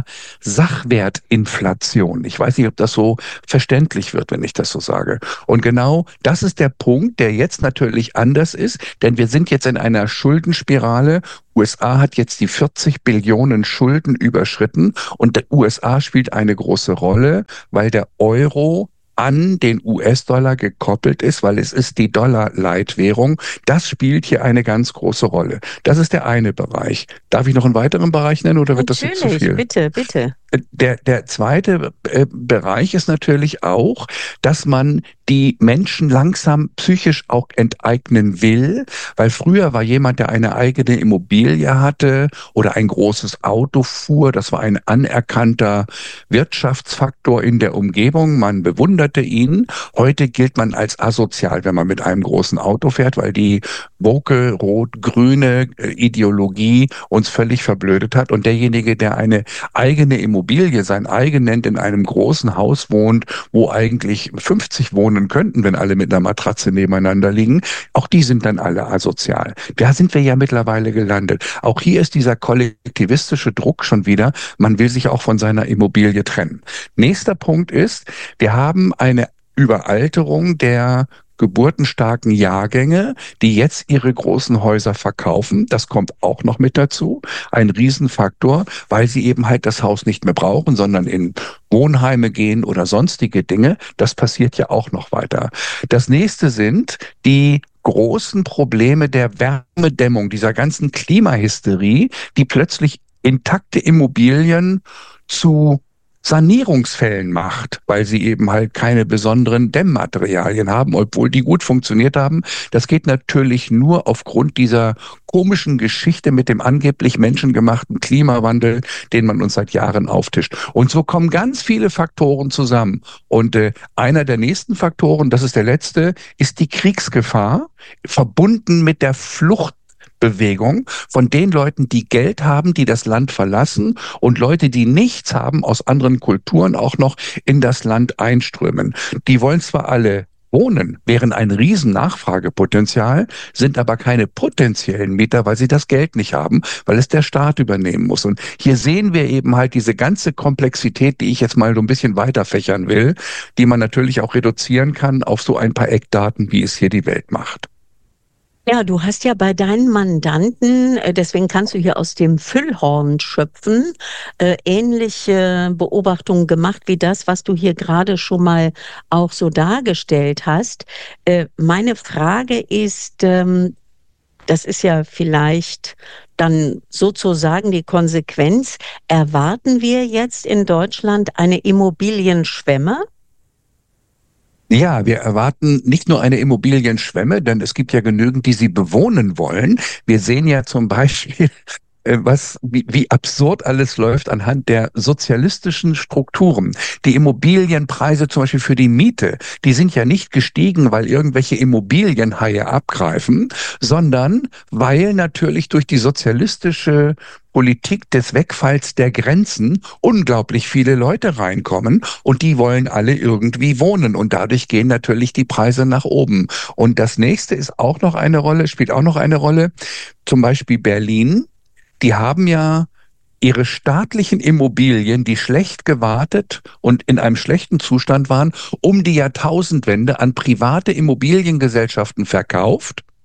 Sachwertinflation. Ich weiß nicht, ob das so verständlich wird, wenn ich das so sage. Und genau das ist der Punkt, der jetzt natürlich anders ist, denn wir sind jetzt in einer Schuldenspirale. U S A hat jetzt die vierzig Billionen Schulden überschritten und der U S A spielt eine große Rolle, weil der Euro an den U S-Dollar gekoppelt ist, weil es ist die Dollar-Leitwährung. Das spielt hier eine ganz große Rolle. Das ist der eine Bereich. Darf ich noch einen weiteren Bereich nennen oder wird Natürlich, das jetzt zu viel? bitte, bitte. Der, der zweite äh, Bereich ist natürlich auch, dass man die Menschen langsam psychisch auch enteignen will, weil früher war jemand, der eine eigene Immobilie hatte oder ein großes Auto fuhr, das war ein anerkannter Wirtschaftsfaktor in der Umgebung, man bewunderte ihn. Heute gilt man als asozial, wenn man mit einem großen Auto fährt, weil die woke, rot-grüne Ideologie uns völlig verblödet hat und derjenige, der eine eigene Immobilie sein eigen nennt, in einem großen Haus wohnt, wo eigentlich fünfzig wohnen könnten, wenn alle mit einer Matratze nebeneinander liegen, auch die sind dann alle asozial. Da sind wir ja mittlerweile gelandet. Auch hier ist dieser kollektivistische Druck schon wieder, man will sich auch von seiner Immobilie trennen. Nächster Punkt ist, wir haben eine Überalterung der geburtenstarken Jahrgänge, die jetzt ihre großen Häuser verkaufen. Das kommt auch noch mit dazu. Ein Riesenfaktor, weil sie eben halt das Haus nicht mehr brauchen, sondern in Wohnheime gehen oder sonstige Dinge. Das passiert ja auch noch weiter. Das nächste sind die großen Probleme der Wärmedämmung, dieser ganzen Klimahysterie, die plötzlich intakte Immobilien zu Sanierungsfällen macht, weil sie eben halt keine besonderen Dämmmaterialien haben, obwohl die gut funktioniert haben. Das geht natürlich nur aufgrund dieser komischen Geschichte mit dem angeblich menschengemachten Klimawandel, den man uns seit Jahren auftischt. Und so kommen ganz viele Faktoren zusammen. Und äh, einer der nächsten Faktoren, das ist der letzte, ist die Kriegsgefahr, verbunden mit der Flucht Bewegung von den Leuten, die Geld haben, die das Land verlassen und Leute, die nichts haben, aus anderen Kulturen auch noch in das Land einströmen. Die wollen zwar alle wohnen, wären ein riesen Nachfragepotenzial, sind aber keine potenziellen Mieter, weil sie das Geld nicht haben, weil es der Staat übernehmen muss. Und hier sehen wir eben halt diese ganze Komplexität, die ich jetzt mal so ein bisschen weiterfächern will, die man natürlich auch reduzieren kann auf so ein paar Eckdaten, wie es hier die Welt macht. Ja, du hast ja bei deinen Mandanten, deswegen kannst du hier aus dem Füllhorn schöpfen, äh, ähnliche Beobachtungen gemacht wie das, was du hier gerade schon mal auch so dargestellt hast. Äh, meine Frage ist, ähm, das ist ja vielleicht dann sozusagen die Konsequenz, erwarten wir jetzt in Deutschland eine Immobilienschwemme? Ja, wir erwarten nicht nur eine Immobilienschwemme, denn es gibt ja genügend, die sie bewohnen wollen. Wir sehen ja zum Beispiel, was, wie, wie absurd alles läuft anhand der sozialistischen Strukturen. Die Immobilienpreise zum Beispiel für die Miete, die sind ja nicht gestiegen, weil irgendwelche Immobilienhaie abgreifen, sondern weil natürlich durch die sozialistische Politik des Wegfalls der Grenzen unglaublich viele Leute reinkommen und die wollen alle irgendwie wohnen und dadurch gehen natürlich die Preise nach oben. Und das nächste ist auch noch eine Rolle, spielt auch noch eine Rolle, zum Beispiel Berlin. Die haben ja ihre staatlichen Immobilien, die schlecht gewartet und in einem schlechten Zustand waren, um die Jahrtausendwende an private Immobiliengesellschaften verkauft,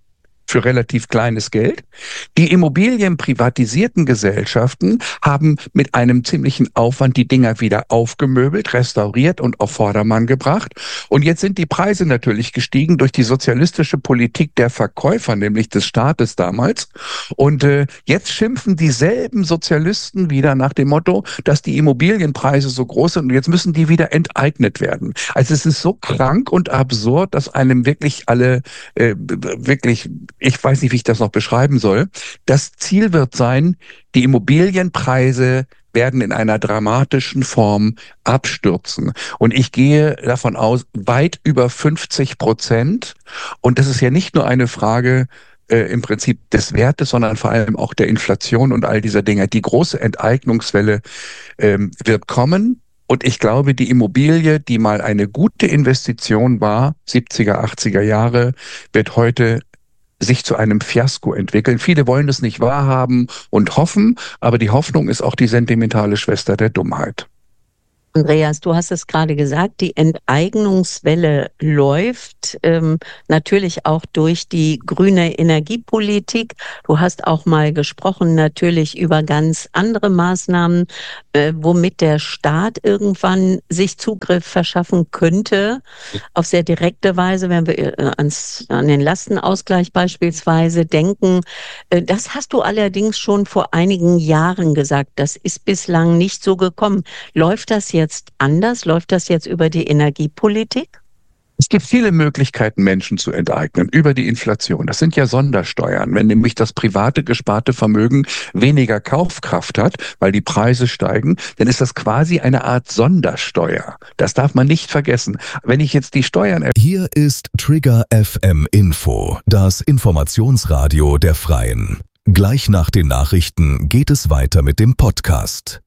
für relativ kleines Geld. Die immobilienprivatisierten Gesellschaften haben mit einem ziemlichen Aufwand die Dinger wieder aufgemöbelt, restauriert und auf Vordermann gebracht. Und jetzt sind die Preise natürlich gestiegen durch die sozialistische Politik der Verkäufer, nämlich des Staates damals. Und äh, jetzt schimpfen dieselben Sozialisten wieder nach dem Motto, dass die Immobilienpreise so groß sind und jetzt müssen die wieder enteignet werden. Also es ist so krank und absurd, dass einem wirklich alle, äh, wirklich, ich weiß nicht, wie ich das noch beschreiben soll. Das Ziel wird sein, die Immobilienpreise werden in einer dramatischen Form abstürzen. Und ich gehe davon aus, weit über fünfzig Prozent. Und das ist ja nicht nur eine Frage äh, im Prinzip des Wertes, sondern vor allem auch der Inflation und all dieser Dinge. Die große Enteignungswelle ähm, wird kommen. Und ich glaube, die Immobilie, die mal eine gute Investition war, siebziger, achtziger Jahre, wird heute sich zu einem Fiasko entwickeln. Viele wollen es nicht wahrhaben und hoffen, aber die Hoffnung ist auch die sentimentale Schwester der Dummheit. Andreas, du hast es gerade gesagt, die Enteignungswelle läuft, ähm, natürlich auch durch die grüne Energiepolitik. Du hast auch mal gesprochen natürlich über ganz andere Maßnahmen, äh, womit der Staat irgendwann sich Zugriff verschaffen könnte, auf sehr direkte Weise, wenn wir äh, ans, an den Lastenausgleich beispielsweise denken. Äh, das hast du allerdings schon vor einigen Jahren gesagt. Das ist bislang nicht so gekommen. Läuft das jetzt jetzt anders? Läuft das jetzt über die Energiepolitik? Es gibt viele Möglichkeiten, Menschen zu enteignen über die Inflation. Das sind ja Sondersteuern. Wenn nämlich das private gesparte Vermögen weniger Kaufkraft hat, weil die Preise steigen, dann ist das quasi eine Art Sondersteuer. Das darf man nicht vergessen. Wenn ich jetzt die Steuern... Hier ist Trigger F M Info, das Informationsradio der Freien. Gleich nach den Nachrichten geht es weiter mit dem Podcast.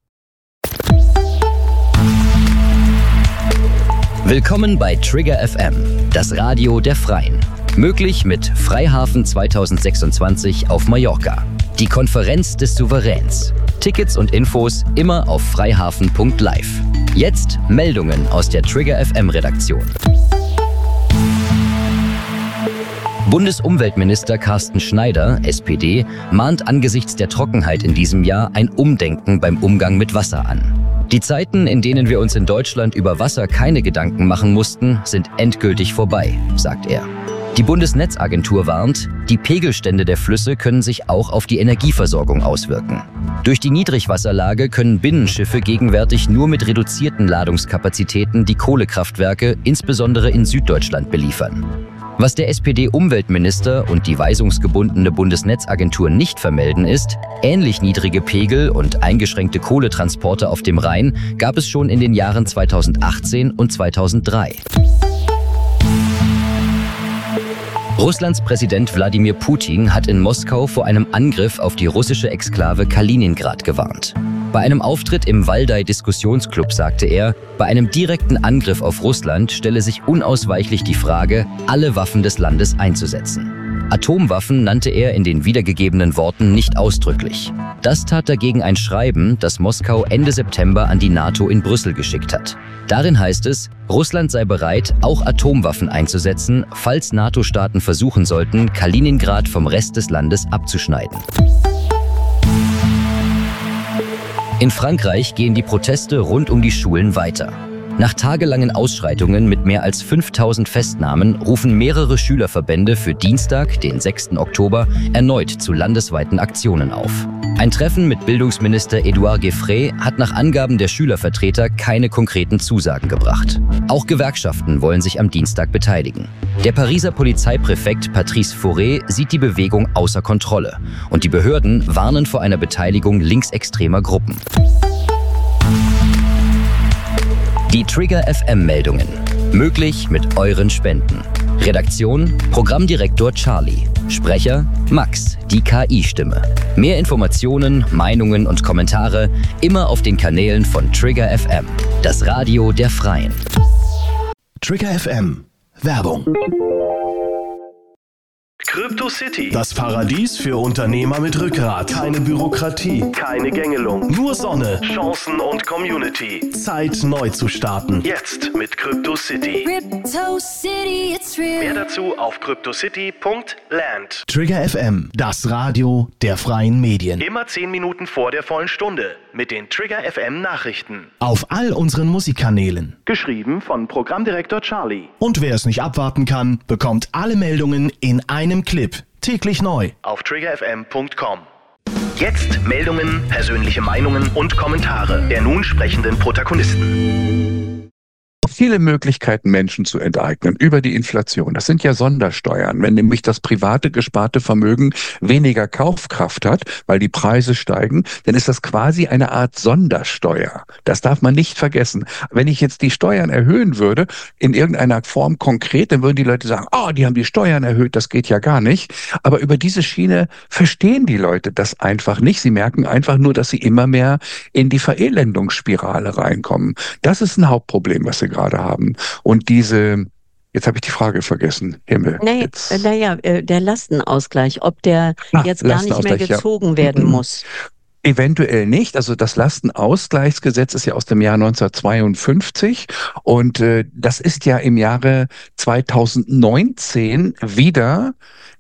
Willkommen bei Trigger F M, das Radio der Freien. Möglich mit Freihafen zweitausendsechsundzwanzig auf Mallorca. Die Konferenz des Souveräns. Tickets und Infos immer auf freihafen punkt live. Jetzt Meldungen aus der Trigger F M Redaktion. Bundesumweltminister Carsten Schneider, S P D, mahnt angesichts der Trockenheit in diesem Jahr ein Umdenken beim Umgang mit Wasser an. Die Zeiten, in denen wir uns in Deutschland über Wasser keine Gedanken machen mussten, sind endgültig vorbei, sagt er. Die Bundesnetzagentur warnt, die Pegelstände der Flüsse können sich auch auf die Energieversorgung auswirken. Durch die Niedrigwasserlage können Binnenschiffe gegenwärtig nur mit reduzierten Ladungskapazitäten die Kohlekraftwerke, insbesondere in Süddeutschland, beliefern. Was der S P D-Umweltminister und die weisungsgebundene Bundesnetzagentur nicht vermelden ist, ähnlich niedrige Pegel und eingeschränkte Kohletransporte auf dem Rhein gab es schon in den Jahren zweitausendachtzehn und zweitausenddrei. Russlands Präsident Wladimir Putin hat in Moskau vor einem Angriff auf die russische Exklave Kaliningrad gewarnt. Bei einem Auftritt im Waldai-Diskussionsclub sagte er, bei einem direkten Angriff auf Russland stelle sich unausweichlich die Frage, alle Waffen des Landes einzusetzen. Atomwaffen nannte er in den wiedergegebenen Worten nicht ausdrücklich. Das tat dagegen ein Schreiben, das Moskau Ende September an die NATO in Brüssel geschickt hat. Darin heißt es, Russland sei bereit, auch Atomwaffen einzusetzen, falls NATO-Staaten versuchen sollten, Kaliningrad vom Rest des Landes abzuschneiden. In Frankreich gehen die Proteste rund um die Schulen weiter. Nach tagelangen Ausschreitungen mit mehr als fünftausend Festnahmen rufen mehrere Schülerverbände für Dienstag, den sechsten Oktober, erneut zu landesweiten Aktionen auf. Ein Treffen mit Bildungsminister Edouard Gueffret hat nach Angaben der Schülervertreter keine konkreten Zusagen gebracht. Auch Gewerkschaften wollen sich am Dienstag beteiligen. Der Pariser Polizeipräfekt Patrice Fauré sieht die Bewegung außer Kontrolle und die Behörden warnen vor einer Beteiligung linksextremer Gruppen. Die Trigger F M-Meldungen. Möglich mit euren Spenden. Redaktion: Programmdirektor Charlie. Sprecher: Max, die K I-Stimme. Mehr Informationen, Meinungen und Kommentare immer auf den Kanälen von Trigger F M, das Radio der Freien. Trigger F M. Werbung. Crypto City. Das Paradies für Unternehmer mit Rückgrat. Keine Bürokratie. Keine Gängelung. Nur Sonne. Chancen und Community. Zeit neu zu starten. Jetzt mit Crypto City. Crypto City, it's real. Mehr dazu auf cryptocity punkt land. Trigger F M, das Radio der freien Medien. Immer zehn Minuten vor der vollen Stunde mit den Trigger F M Nachrichten. Auf all unseren Musikkanälen. Geschrieben von Programmdirektor Charlie. Und wer es nicht abwarten kann, bekommt alle Meldungen in einem Clip. Täglich neu. Auf trigger f m punkt com. Jetzt Meldungen, persönliche Meinungen und Kommentare der nun sprechenden Protagonisten. Viele Möglichkeiten, Menschen zu enteignen über die Inflation. Das sind ja Sondersteuern. Wenn nämlich das private gesparte Vermögen weniger Kaufkraft hat, weil die Preise steigen, dann ist das quasi eine Art Sondersteuer. Das darf man nicht vergessen. Wenn ich jetzt die Steuern erhöhen würde, in irgendeiner Form konkret, dann würden die Leute sagen, oh, die haben die Steuern erhöht, das geht ja gar nicht. Aber über diese Schiene verstehen die Leute das einfach nicht. Sie merken einfach nur, dass sie immer mehr in die Verelendungsspirale reinkommen. Das ist ein Hauptproblem, was sie gerade haben. Und diese, jetzt habe ich die Frage vergessen, Himmel. Naja, naja, der Lastenausgleich, ob der ah, jetzt gar nicht mehr gezogen ja. werden muss. Eventuell nicht. Also das Lastenausgleichsgesetz ist ja aus dem Jahr neunzehnhundertzweiundfünfzig und äh, das ist ja im Jahre zweitausendneunzehn wieder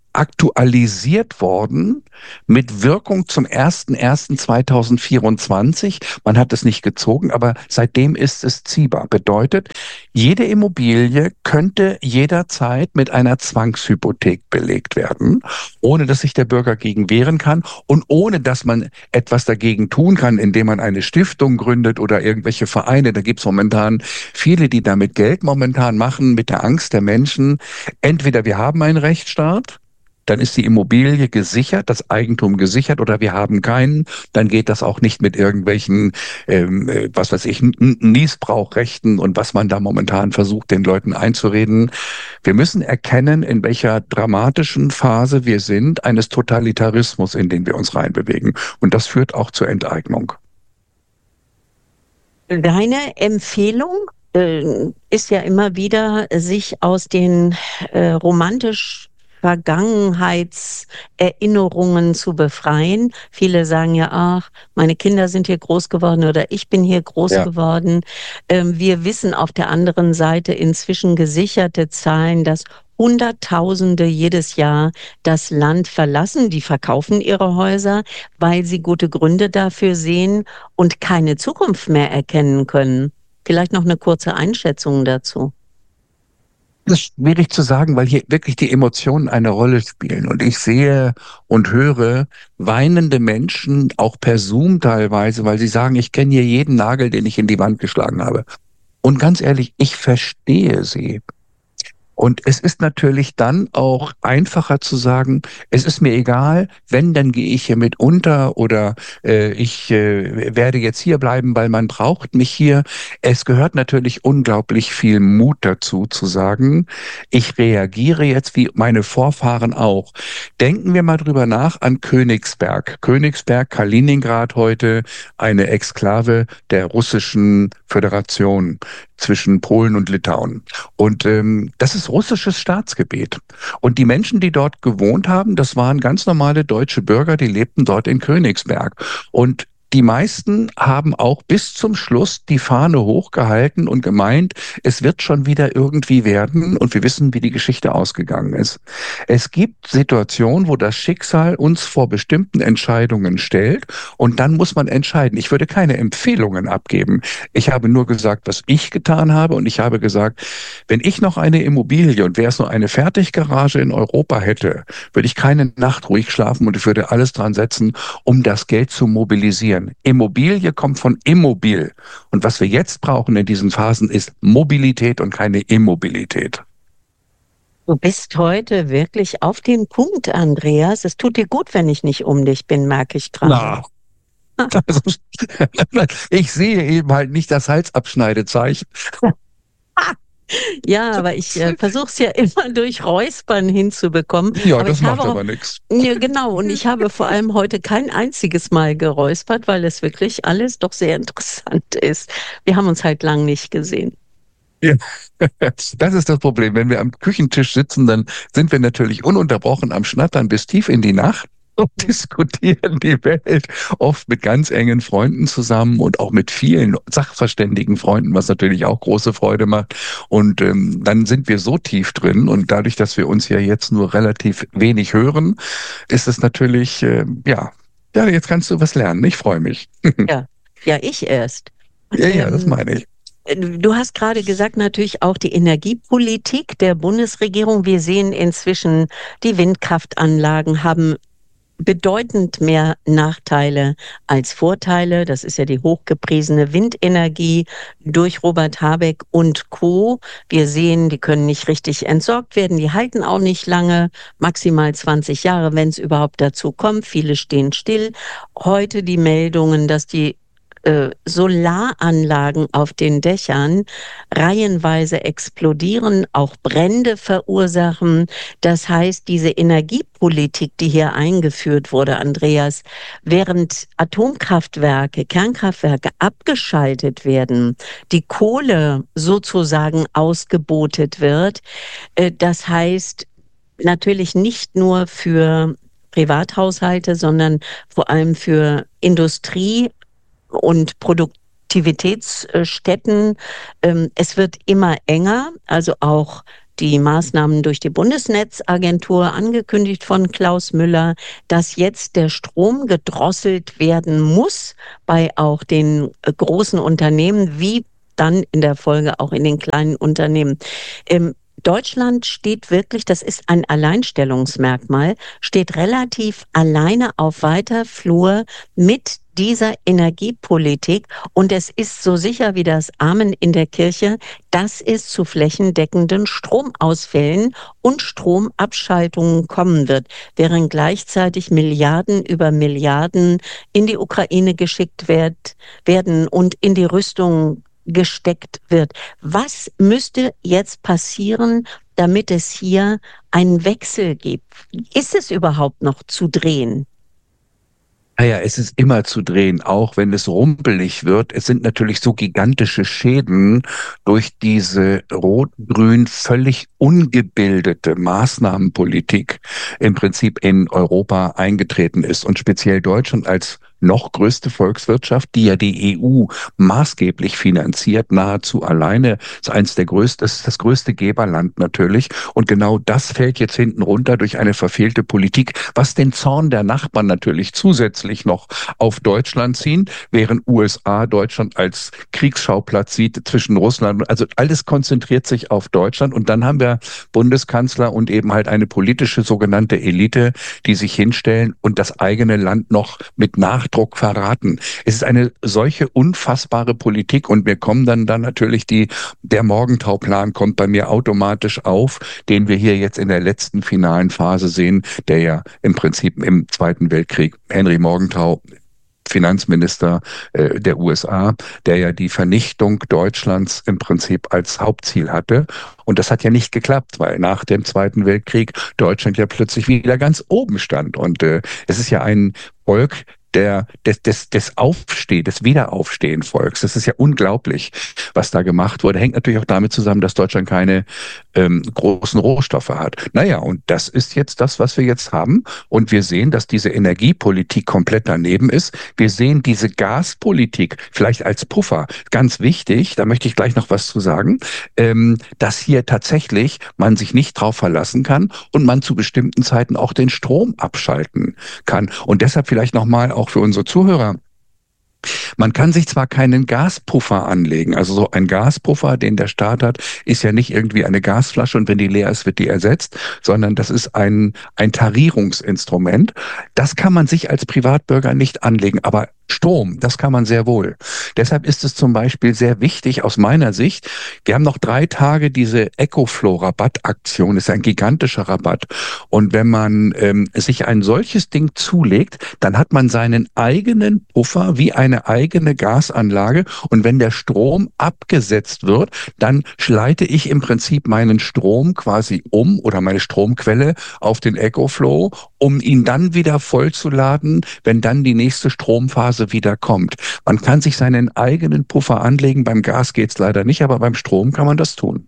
aktualisiert worden mit Wirkung zum ersten ersten zweitausendvierundzwanzig. Man hat es nicht gezogen, aber seitdem ist es ziehbar. Bedeutet, jede Immobilie könnte jederzeit mit einer Zwangshypothek belegt werden, ohne dass sich der Bürger gegen wehren kann und ohne dass man etwas dagegen tun kann, indem man eine Stiftung gründet oder irgendwelche Vereine. Da gibt es momentan viele, die damit Geld momentan machen, mit der Angst der Menschen. Entweder wir haben einen Rechtsstaat, dann ist die Immobilie gesichert, das Eigentum gesichert, oder wir haben keinen, dann geht das auch nicht mit irgendwelchen, ähm, was weiß ich, Nießbrauchrechten und was man da momentan versucht, den Leuten einzureden. Wir müssen erkennen, in welcher dramatischen Phase wir sind, eines Totalitarismus, in den wir uns reinbewegen. Und das führt auch zur Enteignung. Deine Empfehlung äh, ist ja immer wieder, sich aus den äh, romantisch Vergangenheitserinnerungen zu befreien. Viele sagen ja, ach, meine Kinder sind hier groß geworden oder ich bin hier groß ja. geworden. Ähm, wir wissen auf der anderen Seite inzwischen gesicherte Zahlen, dass Hunderttausende jedes Jahr das Land verlassen. Die verkaufen ihre Häuser, weil sie gute Gründe dafür sehen und keine Zukunft mehr erkennen können. Vielleicht noch eine kurze Einschätzung dazu. Das ist schwierig zu sagen, weil hier wirklich die Emotionen eine Rolle spielen. Und ich sehe und höre weinende Menschen, auch per Zoom teilweise, weil sie sagen, ich kenne hier jeden Nagel, den ich in die Wand geschlagen habe. Und ganz ehrlich, ich verstehe sie. Und es ist natürlich dann auch einfacher zu sagen, es ist mir egal, wenn, dann gehe ich hier mit unter oder äh, ich äh, werde jetzt hier bleiben, weil man braucht mich hier. Es gehört natürlich unglaublich viel Mut dazu, zu sagen, ich reagiere jetzt wie meine Vorfahren auch. Denken wir mal drüber nach an Königsberg. Königsberg, Kaliningrad heute, eine Exklave der russischen Föderation zwischen Polen und Litauen. Und ähm, das ist russisches Staatsgebiet. Und die Menschen, die dort gewohnt haben, das waren ganz normale deutsche Bürger, die lebten dort in Königsberg. Und die meisten haben auch bis zum Schluss die Fahne hochgehalten und gemeint, es wird schon wieder irgendwie werden, und wir wissen, wie die Geschichte ausgegangen ist. Es gibt Situationen, wo das Schicksal uns vor bestimmten Entscheidungen stellt, und dann muss man entscheiden. Ich würde keine Empfehlungen abgeben. Ich habe nur gesagt, was ich getan habe, und ich habe gesagt, wenn ich noch eine Immobilie und wäre es nur eine Fertiggarage in Europa hätte, würde ich keine Nacht ruhig schlafen und ich würde alles dran setzen, um das Geld zu mobilisieren. Immobilie kommt von Immobil. Und was wir jetzt brauchen in diesen Phasen ist Mobilität und keine Immobilität. Du bist heute wirklich auf den Punkt, Andreas. Es tut dir gut, wenn ich nicht um dich bin, merke ich gerade. Na. Also, ich sehe eben halt nicht das Halsabschneidezeichen. Ja, aber ich äh, versuche es ja immer durch Räuspern hinzubekommen. Ja, aber das ich macht habe auch, aber nichts. Ja, genau. Und ich habe vor allem heute kein einziges Mal geräuspert, weil es wirklich alles doch sehr interessant ist. Wir haben uns halt lang nicht gesehen. Ja, das ist das Problem. Wenn wir am Küchentisch sitzen, dann sind wir natürlich ununterbrochen am Schnattern bis tief in die Nacht und diskutieren die Welt oft mit ganz engen Freunden zusammen und auch mit vielen sachverständigen Freunden, was natürlich auch große Freude macht. Und ähm, dann sind wir so tief drin und dadurch, dass wir uns ja jetzt nur relativ wenig hören, ist es natürlich, äh, ja, ja, jetzt kannst du was lernen. Ich freue mich. Ja, ja, ich erst. Ja, ja, das meine ich. Du hast gerade gesagt, natürlich auch die Energiepolitik der Bundesregierung. Wir sehen inzwischen, die Windkraftanlagen haben bedeutend mehr Nachteile als Vorteile. Das ist ja die hochgepriesene Windenergie durch Robert Habeck und Co. Wir sehen, die können nicht richtig entsorgt werden. Die halten auch nicht lange, maximal zwanzig Jahre, wenn es überhaupt dazu kommt. Viele stehen still. Heute die Meldungen, dass die äh, Solaranlagen auf den Dächern reihenweise explodieren, auch Brände verursachen. Das heißt, diese Energiepolitik, die hier eingeführt wurde, Andreas, während Atomkraftwerke, Kernkraftwerke abgeschaltet werden, die Kohle sozusagen ausgebotet wird, äh, das heißt natürlich nicht nur für Privathaushalte, sondern vor allem für Industrie und Produktivitätsstätten. Es wird immer enger, also auch die Maßnahmen durch die Bundesnetzagentur, angekündigt von Klaus Müller, dass jetzt der Strom gedrosselt werden muss bei auch den großen Unternehmen, wie dann in der Folge auch in den kleinen Unternehmen. Deutschland steht wirklich, das ist ein Alleinstellungsmerkmal, steht relativ alleine auf weiter Flur mit dieser Energiepolitik, und es ist so sicher wie das Amen in der Kirche, dass es zu flächendeckenden Stromausfällen und Stromabschaltungen kommen wird, während gleichzeitig Milliarden über Milliarden in die Ukraine geschickt wird, werden und in die Rüstung gesteckt wird. Was müsste jetzt passieren, damit es hier einen Wechsel gibt? Ist es überhaupt noch zu drehen? Naja, es ist immer zu drehen, auch wenn es rumpelig wird. Es sind natürlich so gigantische Schäden durch diese rot-grün völlig ungebildete Maßnahmenpolitik im Prinzip in Europa eingetreten ist, und speziell Deutschland als noch größte Volkswirtschaft, die ja die E U maßgeblich finanziert, nahezu alleine, ist eins der größten, ist das größte Geberland natürlich. Und genau das fällt jetzt hinten runter durch eine verfehlte Politik, was den Zorn der Nachbarn natürlich zusätzlich noch auf Deutschland ziehen, während U S A Deutschland als Kriegsschauplatz sieht zwischen Russland. Also alles konzentriert sich auf Deutschland, und dann haben wir Bundeskanzler und eben halt eine politische sogenannte Elite, die sich hinstellen und das eigene Land noch mit Nachdruck verraten. Es ist eine solche unfassbare Politik, und wir kommen dann dann natürlich die, der Morgenthau-Plan kommt bei mir automatisch auf, den wir hier jetzt in der letzten finalen Phase sehen, der ja im Prinzip im Zweiten Weltkrieg, Henry Morgenthau, Finanzminister äh, der U S A, der ja die Vernichtung Deutschlands im Prinzip als Hauptziel hatte. Und das hat ja nicht geklappt, weil nach dem Zweiten Weltkrieg Deutschland ja plötzlich wieder ganz oben stand. Und äh, es ist ja ein Volk, der des des des Aufsteh, des Wiederaufstehen-Volks. Das ist ja unglaublich, was da gemacht wurde. Hängt natürlich auch damit zusammen, dass Deutschland keine ähm, großen Rohstoffe hat. Naja, und das ist jetzt das, was wir jetzt haben. Und wir sehen, dass diese Energiepolitik komplett daneben ist. Wir sehen diese Gaspolitik vielleicht als Puffer. Ganz wichtig, da möchte ich gleich noch was zu sagen, ähm, dass hier tatsächlich man sich nicht drauf verlassen kann und man zu bestimmten Zeiten auch den Strom abschalten kann. Und deshalb vielleicht nochmal auch für unsere Zuhörer: Man kann sich zwar keinen Gaspuffer anlegen, also so ein Gaspuffer, den der Staat hat, ist ja nicht irgendwie eine Gasflasche und wenn die leer ist, wird die ersetzt, sondern das ist ein, ein Tarierungsinstrument. Das kann man sich als Privatbürger nicht anlegen, aber Strom, das kann man sehr wohl. Deshalb ist es zum Beispiel sehr wichtig aus meiner Sicht, wir haben noch drei Tage diese EcoFlow-Rabattaktion, ist ein gigantischer Rabatt. Und wenn man ähm, sich ein solches Ding zulegt, dann hat man seinen eigenen Puffer wie eine eigene Gasanlage. Und wenn der Strom abgesetzt wird, dann leite ich im Prinzip meinen Strom quasi um oder meine Stromquelle auf den EcoFlow um ihn dann wieder vollzuladen, wenn dann die nächste Stromphase wieder kommt. Man kann sich seinen eigenen Puffer anlegen. Beim Gas geht's leider nicht, aber beim Strom kann man das tun.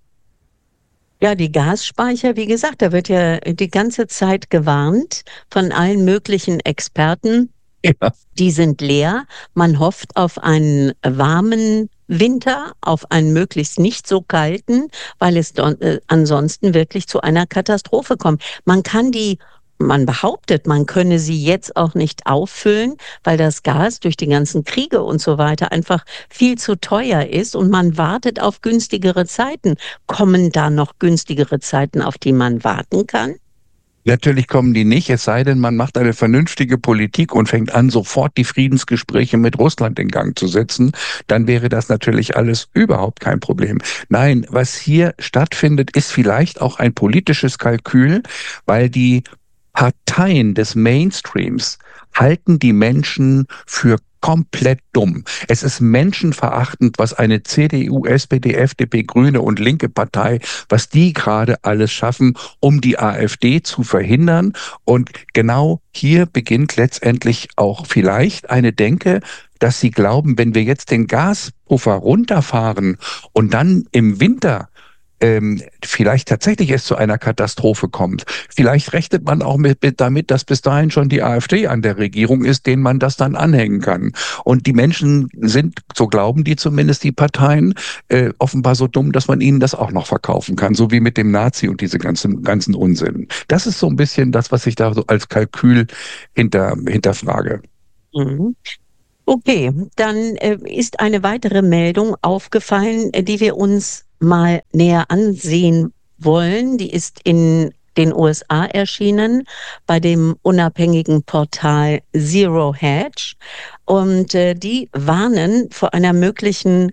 Ja, die Gasspeicher, wie gesagt, da wird ja die ganze Zeit gewarnt von allen möglichen Experten. Ja. Die sind leer. Man hofft auf einen warmen Winter, auf einen möglichst nicht so kalten, weil es don- äh, ansonsten wirklich zu einer Katastrophe kommt. Man kann die Man behauptet, man könne sie jetzt auch nicht auffüllen, weil das Gas durch die ganzen Kriege und so weiter einfach viel zu teuer ist und man wartet auf günstigere Zeiten. Kommen da noch günstigere Zeiten, auf die man warten kann? Natürlich kommen die nicht, es sei denn, man macht eine vernünftige Politik und fängt an, sofort die Friedensgespräche mit Russland in Gang zu setzen. Dann wäre das natürlich alles überhaupt kein Problem. Nein, was hier stattfindet, ist vielleicht auch ein politisches Kalkül, weil die Parteien des Mainstreams halten die Menschen für komplett dumm. Es ist menschenverachtend, was eine C D U, S P D, F D P, Grüne und linke Partei, was die gerade alles schaffen, um die AfD zu verhindern. Und genau hier beginnt letztendlich auch vielleicht eine Denke, dass sie glauben, wenn wir jetzt den Gaspuffer runterfahren und dann im Winter Ähm, vielleicht tatsächlich es zu einer Katastrophe kommt. Vielleicht rechnet man auch mit, mit damit, dass bis dahin schon die AfD an der Regierung ist, denen man das dann anhängen kann. Und die Menschen sind, so glauben die zumindest, die Parteien, äh, offenbar so dumm, dass man ihnen das auch noch verkaufen kann, so wie mit dem Nazi und diese ganzen, ganzen Unsinn. Das ist so ein bisschen das, was ich da so als Kalkül hinter, hinterfrage. Mhm. Okay, dann äh, ist eine weitere Meldung aufgefallen, äh, die wir uns mal näher ansehen wollen. Die ist in den U S A erschienen bei dem unabhängigen Portal Zero Hedge und äh, die warnen vor einer möglichen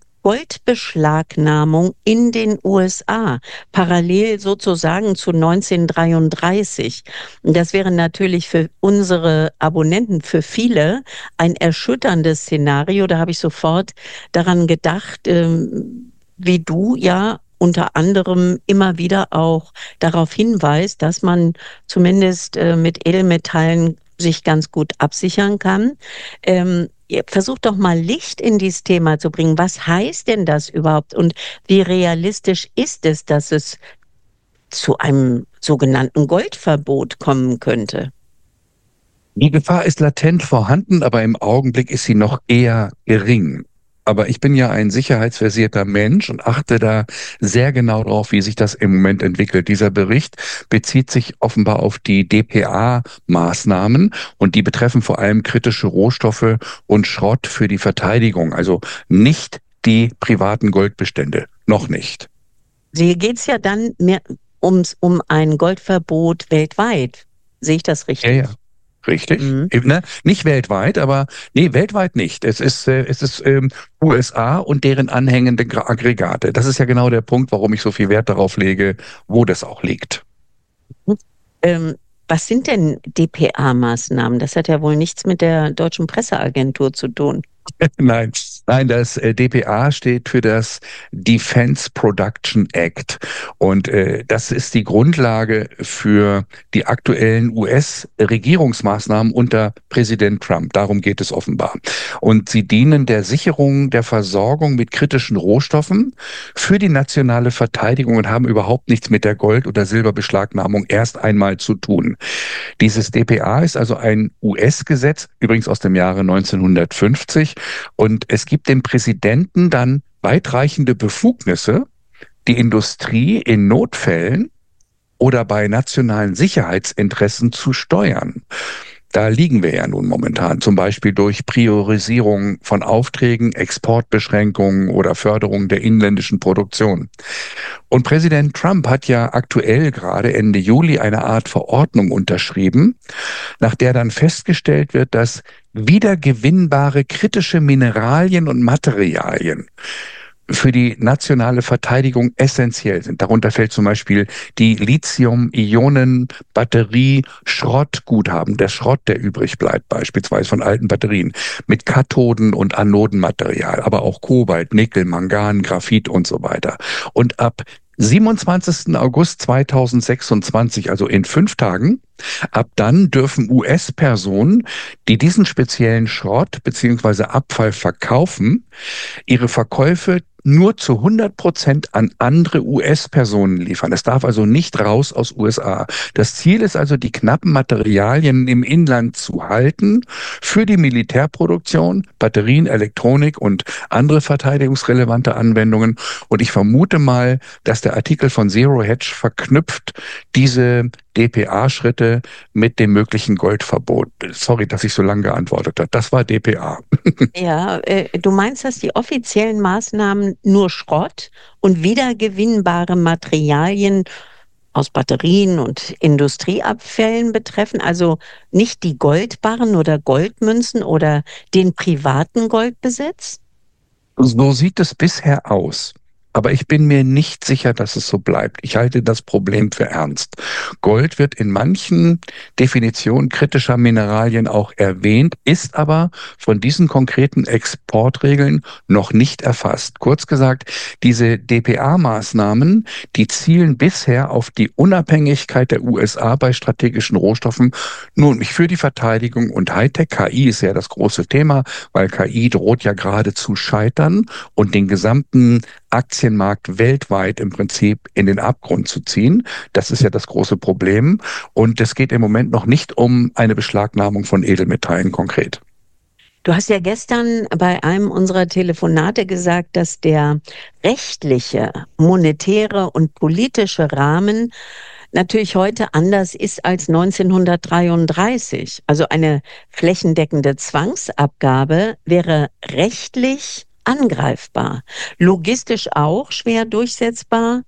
Goldbeschlagnahmung in den U S A, parallel sozusagen zu neunzehnhundertdreiunddreißig. Und das wäre natürlich für unsere Abonnenten, für viele, ein erschütterndes Szenario. Da habe ich sofort daran gedacht, ähm, wie du ja unter anderem immer wieder auch darauf hinweist, dass man zumindest äh, mit Edelmetallen sich ganz gut absichern kann. Ähm, versucht doch mal Licht in dieses Thema zu bringen. Was heißt denn das überhaupt und wie realistisch ist es, dass es zu einem sogenannten Goldverbot kommen könnte? Die Gefahr ist latent vorhanden, aber im Augenblick ist sie noch eher gering. Aber ich bin ja ein sicherheitsversierter Mensch und achte da sehr genau drauf, wie sich das im Moment entwickelt. Dieser Bericht bezieht sich offenbar auf die D P A-Maßnahmen und die betreffen vor allem kritische Rohstoffe und Schrott für die Verteidigung, also nicht die privaten Goldbestände, noch nicht. Hier geht es ja dann mehr ums, um ein Goldverbot weltweit. Sehe ich das richtig? Ja, ja. Richtig, mhm. ne? Nicht weltweit, aber nee, weltweit nicht. Es ist, äh, es ist ähm, U S A und deren anhängende Aggregate. Das ist ja genau der Punkt, warum ich so viel Wert darauf lege, wo das auch liegt. Ähm, was sind denn D P A-Maßnahmen? Das hat ja wohl nichts mit der Deutschen Presseagentur zu tun. Nein, nein, das äh, D P A steht für das Defense Production Act und äh, das ist die Grundlage für die aktuellen U S-Regierungsmaßnahmen unter Präsident Trump. Darum geht es offenbar. Und sie dienen der Sicherung der Versorgung mit kritischen Rohstoffen für die nationale Verteidigung und haben überhaupt nichts mit der Gold- oder Silberbeschlagnahmung erst einmal zu tun. Dieses D P A ist also ein U S-Gesetz, übrigens aus dem Jahre neunzehnhundertfünfzig. Und es gibt dem Präsidenten dann weitreichende Befugnisse, die Industrie in Notfällen oder bei nationalen Sicherheitsinteressen zu steuern. Da liegen wir ja nun momentan, zum Beispiel durch Priorisierung von Aufträgen, Exportbeschränkungen oder Förderung der inländischen Produktion. Und Präsident Trump hat ja aktuell gerade Ende Juli eine Art Verordnung unterschrieben, nach der dann festgestellt wird, dass wiedergewinnbare kritische Mineralien und Materialien für die nationale Verteidigung essentiell sind. Darunter fällt zum Beispiel die Lithium-Ionen-Batterie-Schrottguthaben, der Schrott, der übrig bleibt, beispielsweise von alten Batterien, mit Kathoden- und Anodenmaterial, aber auch Kobalt, Nickel, Mangan, Graphit und so weiter. Und ab siebenundzwanzigsten August zweitausendsechsundzwanzig, also in fünf Tagen. Ab dann dürfen U S-Personen, die diesen speziellen Schrott bzw. Abfall verkaufen, ihre Verkäufe nur zu hundert Prozent an andere U S-Personen liefern. Es darf also nicht raus aus U S A. Das Ziel ist also, die knappen Materialien im Inland zu halten für die Militärproduktion, Batterien, Elektronik und andere verteidigungsrelevante Anwendungen. Und ich vermute mal, dass der Artikel von Zero Hedge verknüpft diese D P A-Schritte mit dem möglichen Goldverbot. Sorry, dass ich so lange geantwortet habe. Das war D P A. Ja, äh, du meinst, dass die offiziellen Maßnahmen nur Schrott und wiedergewinnbare Materialien aus Batterien und Industrieabfällen betreffen, also nicht die Goldbarren oder Goldmünzen oder den privaten Goldbesitz? So sieht es bisher aus. Aber ich bin mir nicht sicher, dass es so bleibt. Ich halte das Problem für ernst. Gold wird in manchen Definitionen kritischer Mineralien auch erwähnt, ist aber von diesen konkreten Exportregeln noch nicht erfasst. Kurz gesagt, diese D P A-Maßnahmen, die zielen bisher auf die Unabhängigkeit der U S A bei strategischen Rohstoffen. Nun, ich für die Verteidigung und Hightech, K I ist ja das große Thema, weil K I droht ja gerade zu scheitern und den gesamten Aktienmarkt weltweit im Prinzip in den Abgrund zu ziehen. Das ist ja das große Problem. Und es geht im Moment noch nicht um eine Beschlagnahmung von Edelmetallen konkret. Du hast ja gestern bei einem unserer Telefonate gesagt, dass der rechtliche, monetäre und politische Rahmen natürlich heute anders ist als neunzehnhundertdreiunddreißig. Also eine flächendeckende Zwangsabgabe wäre rechtlich angreifbar, logistisch auch schwer durchsetzbar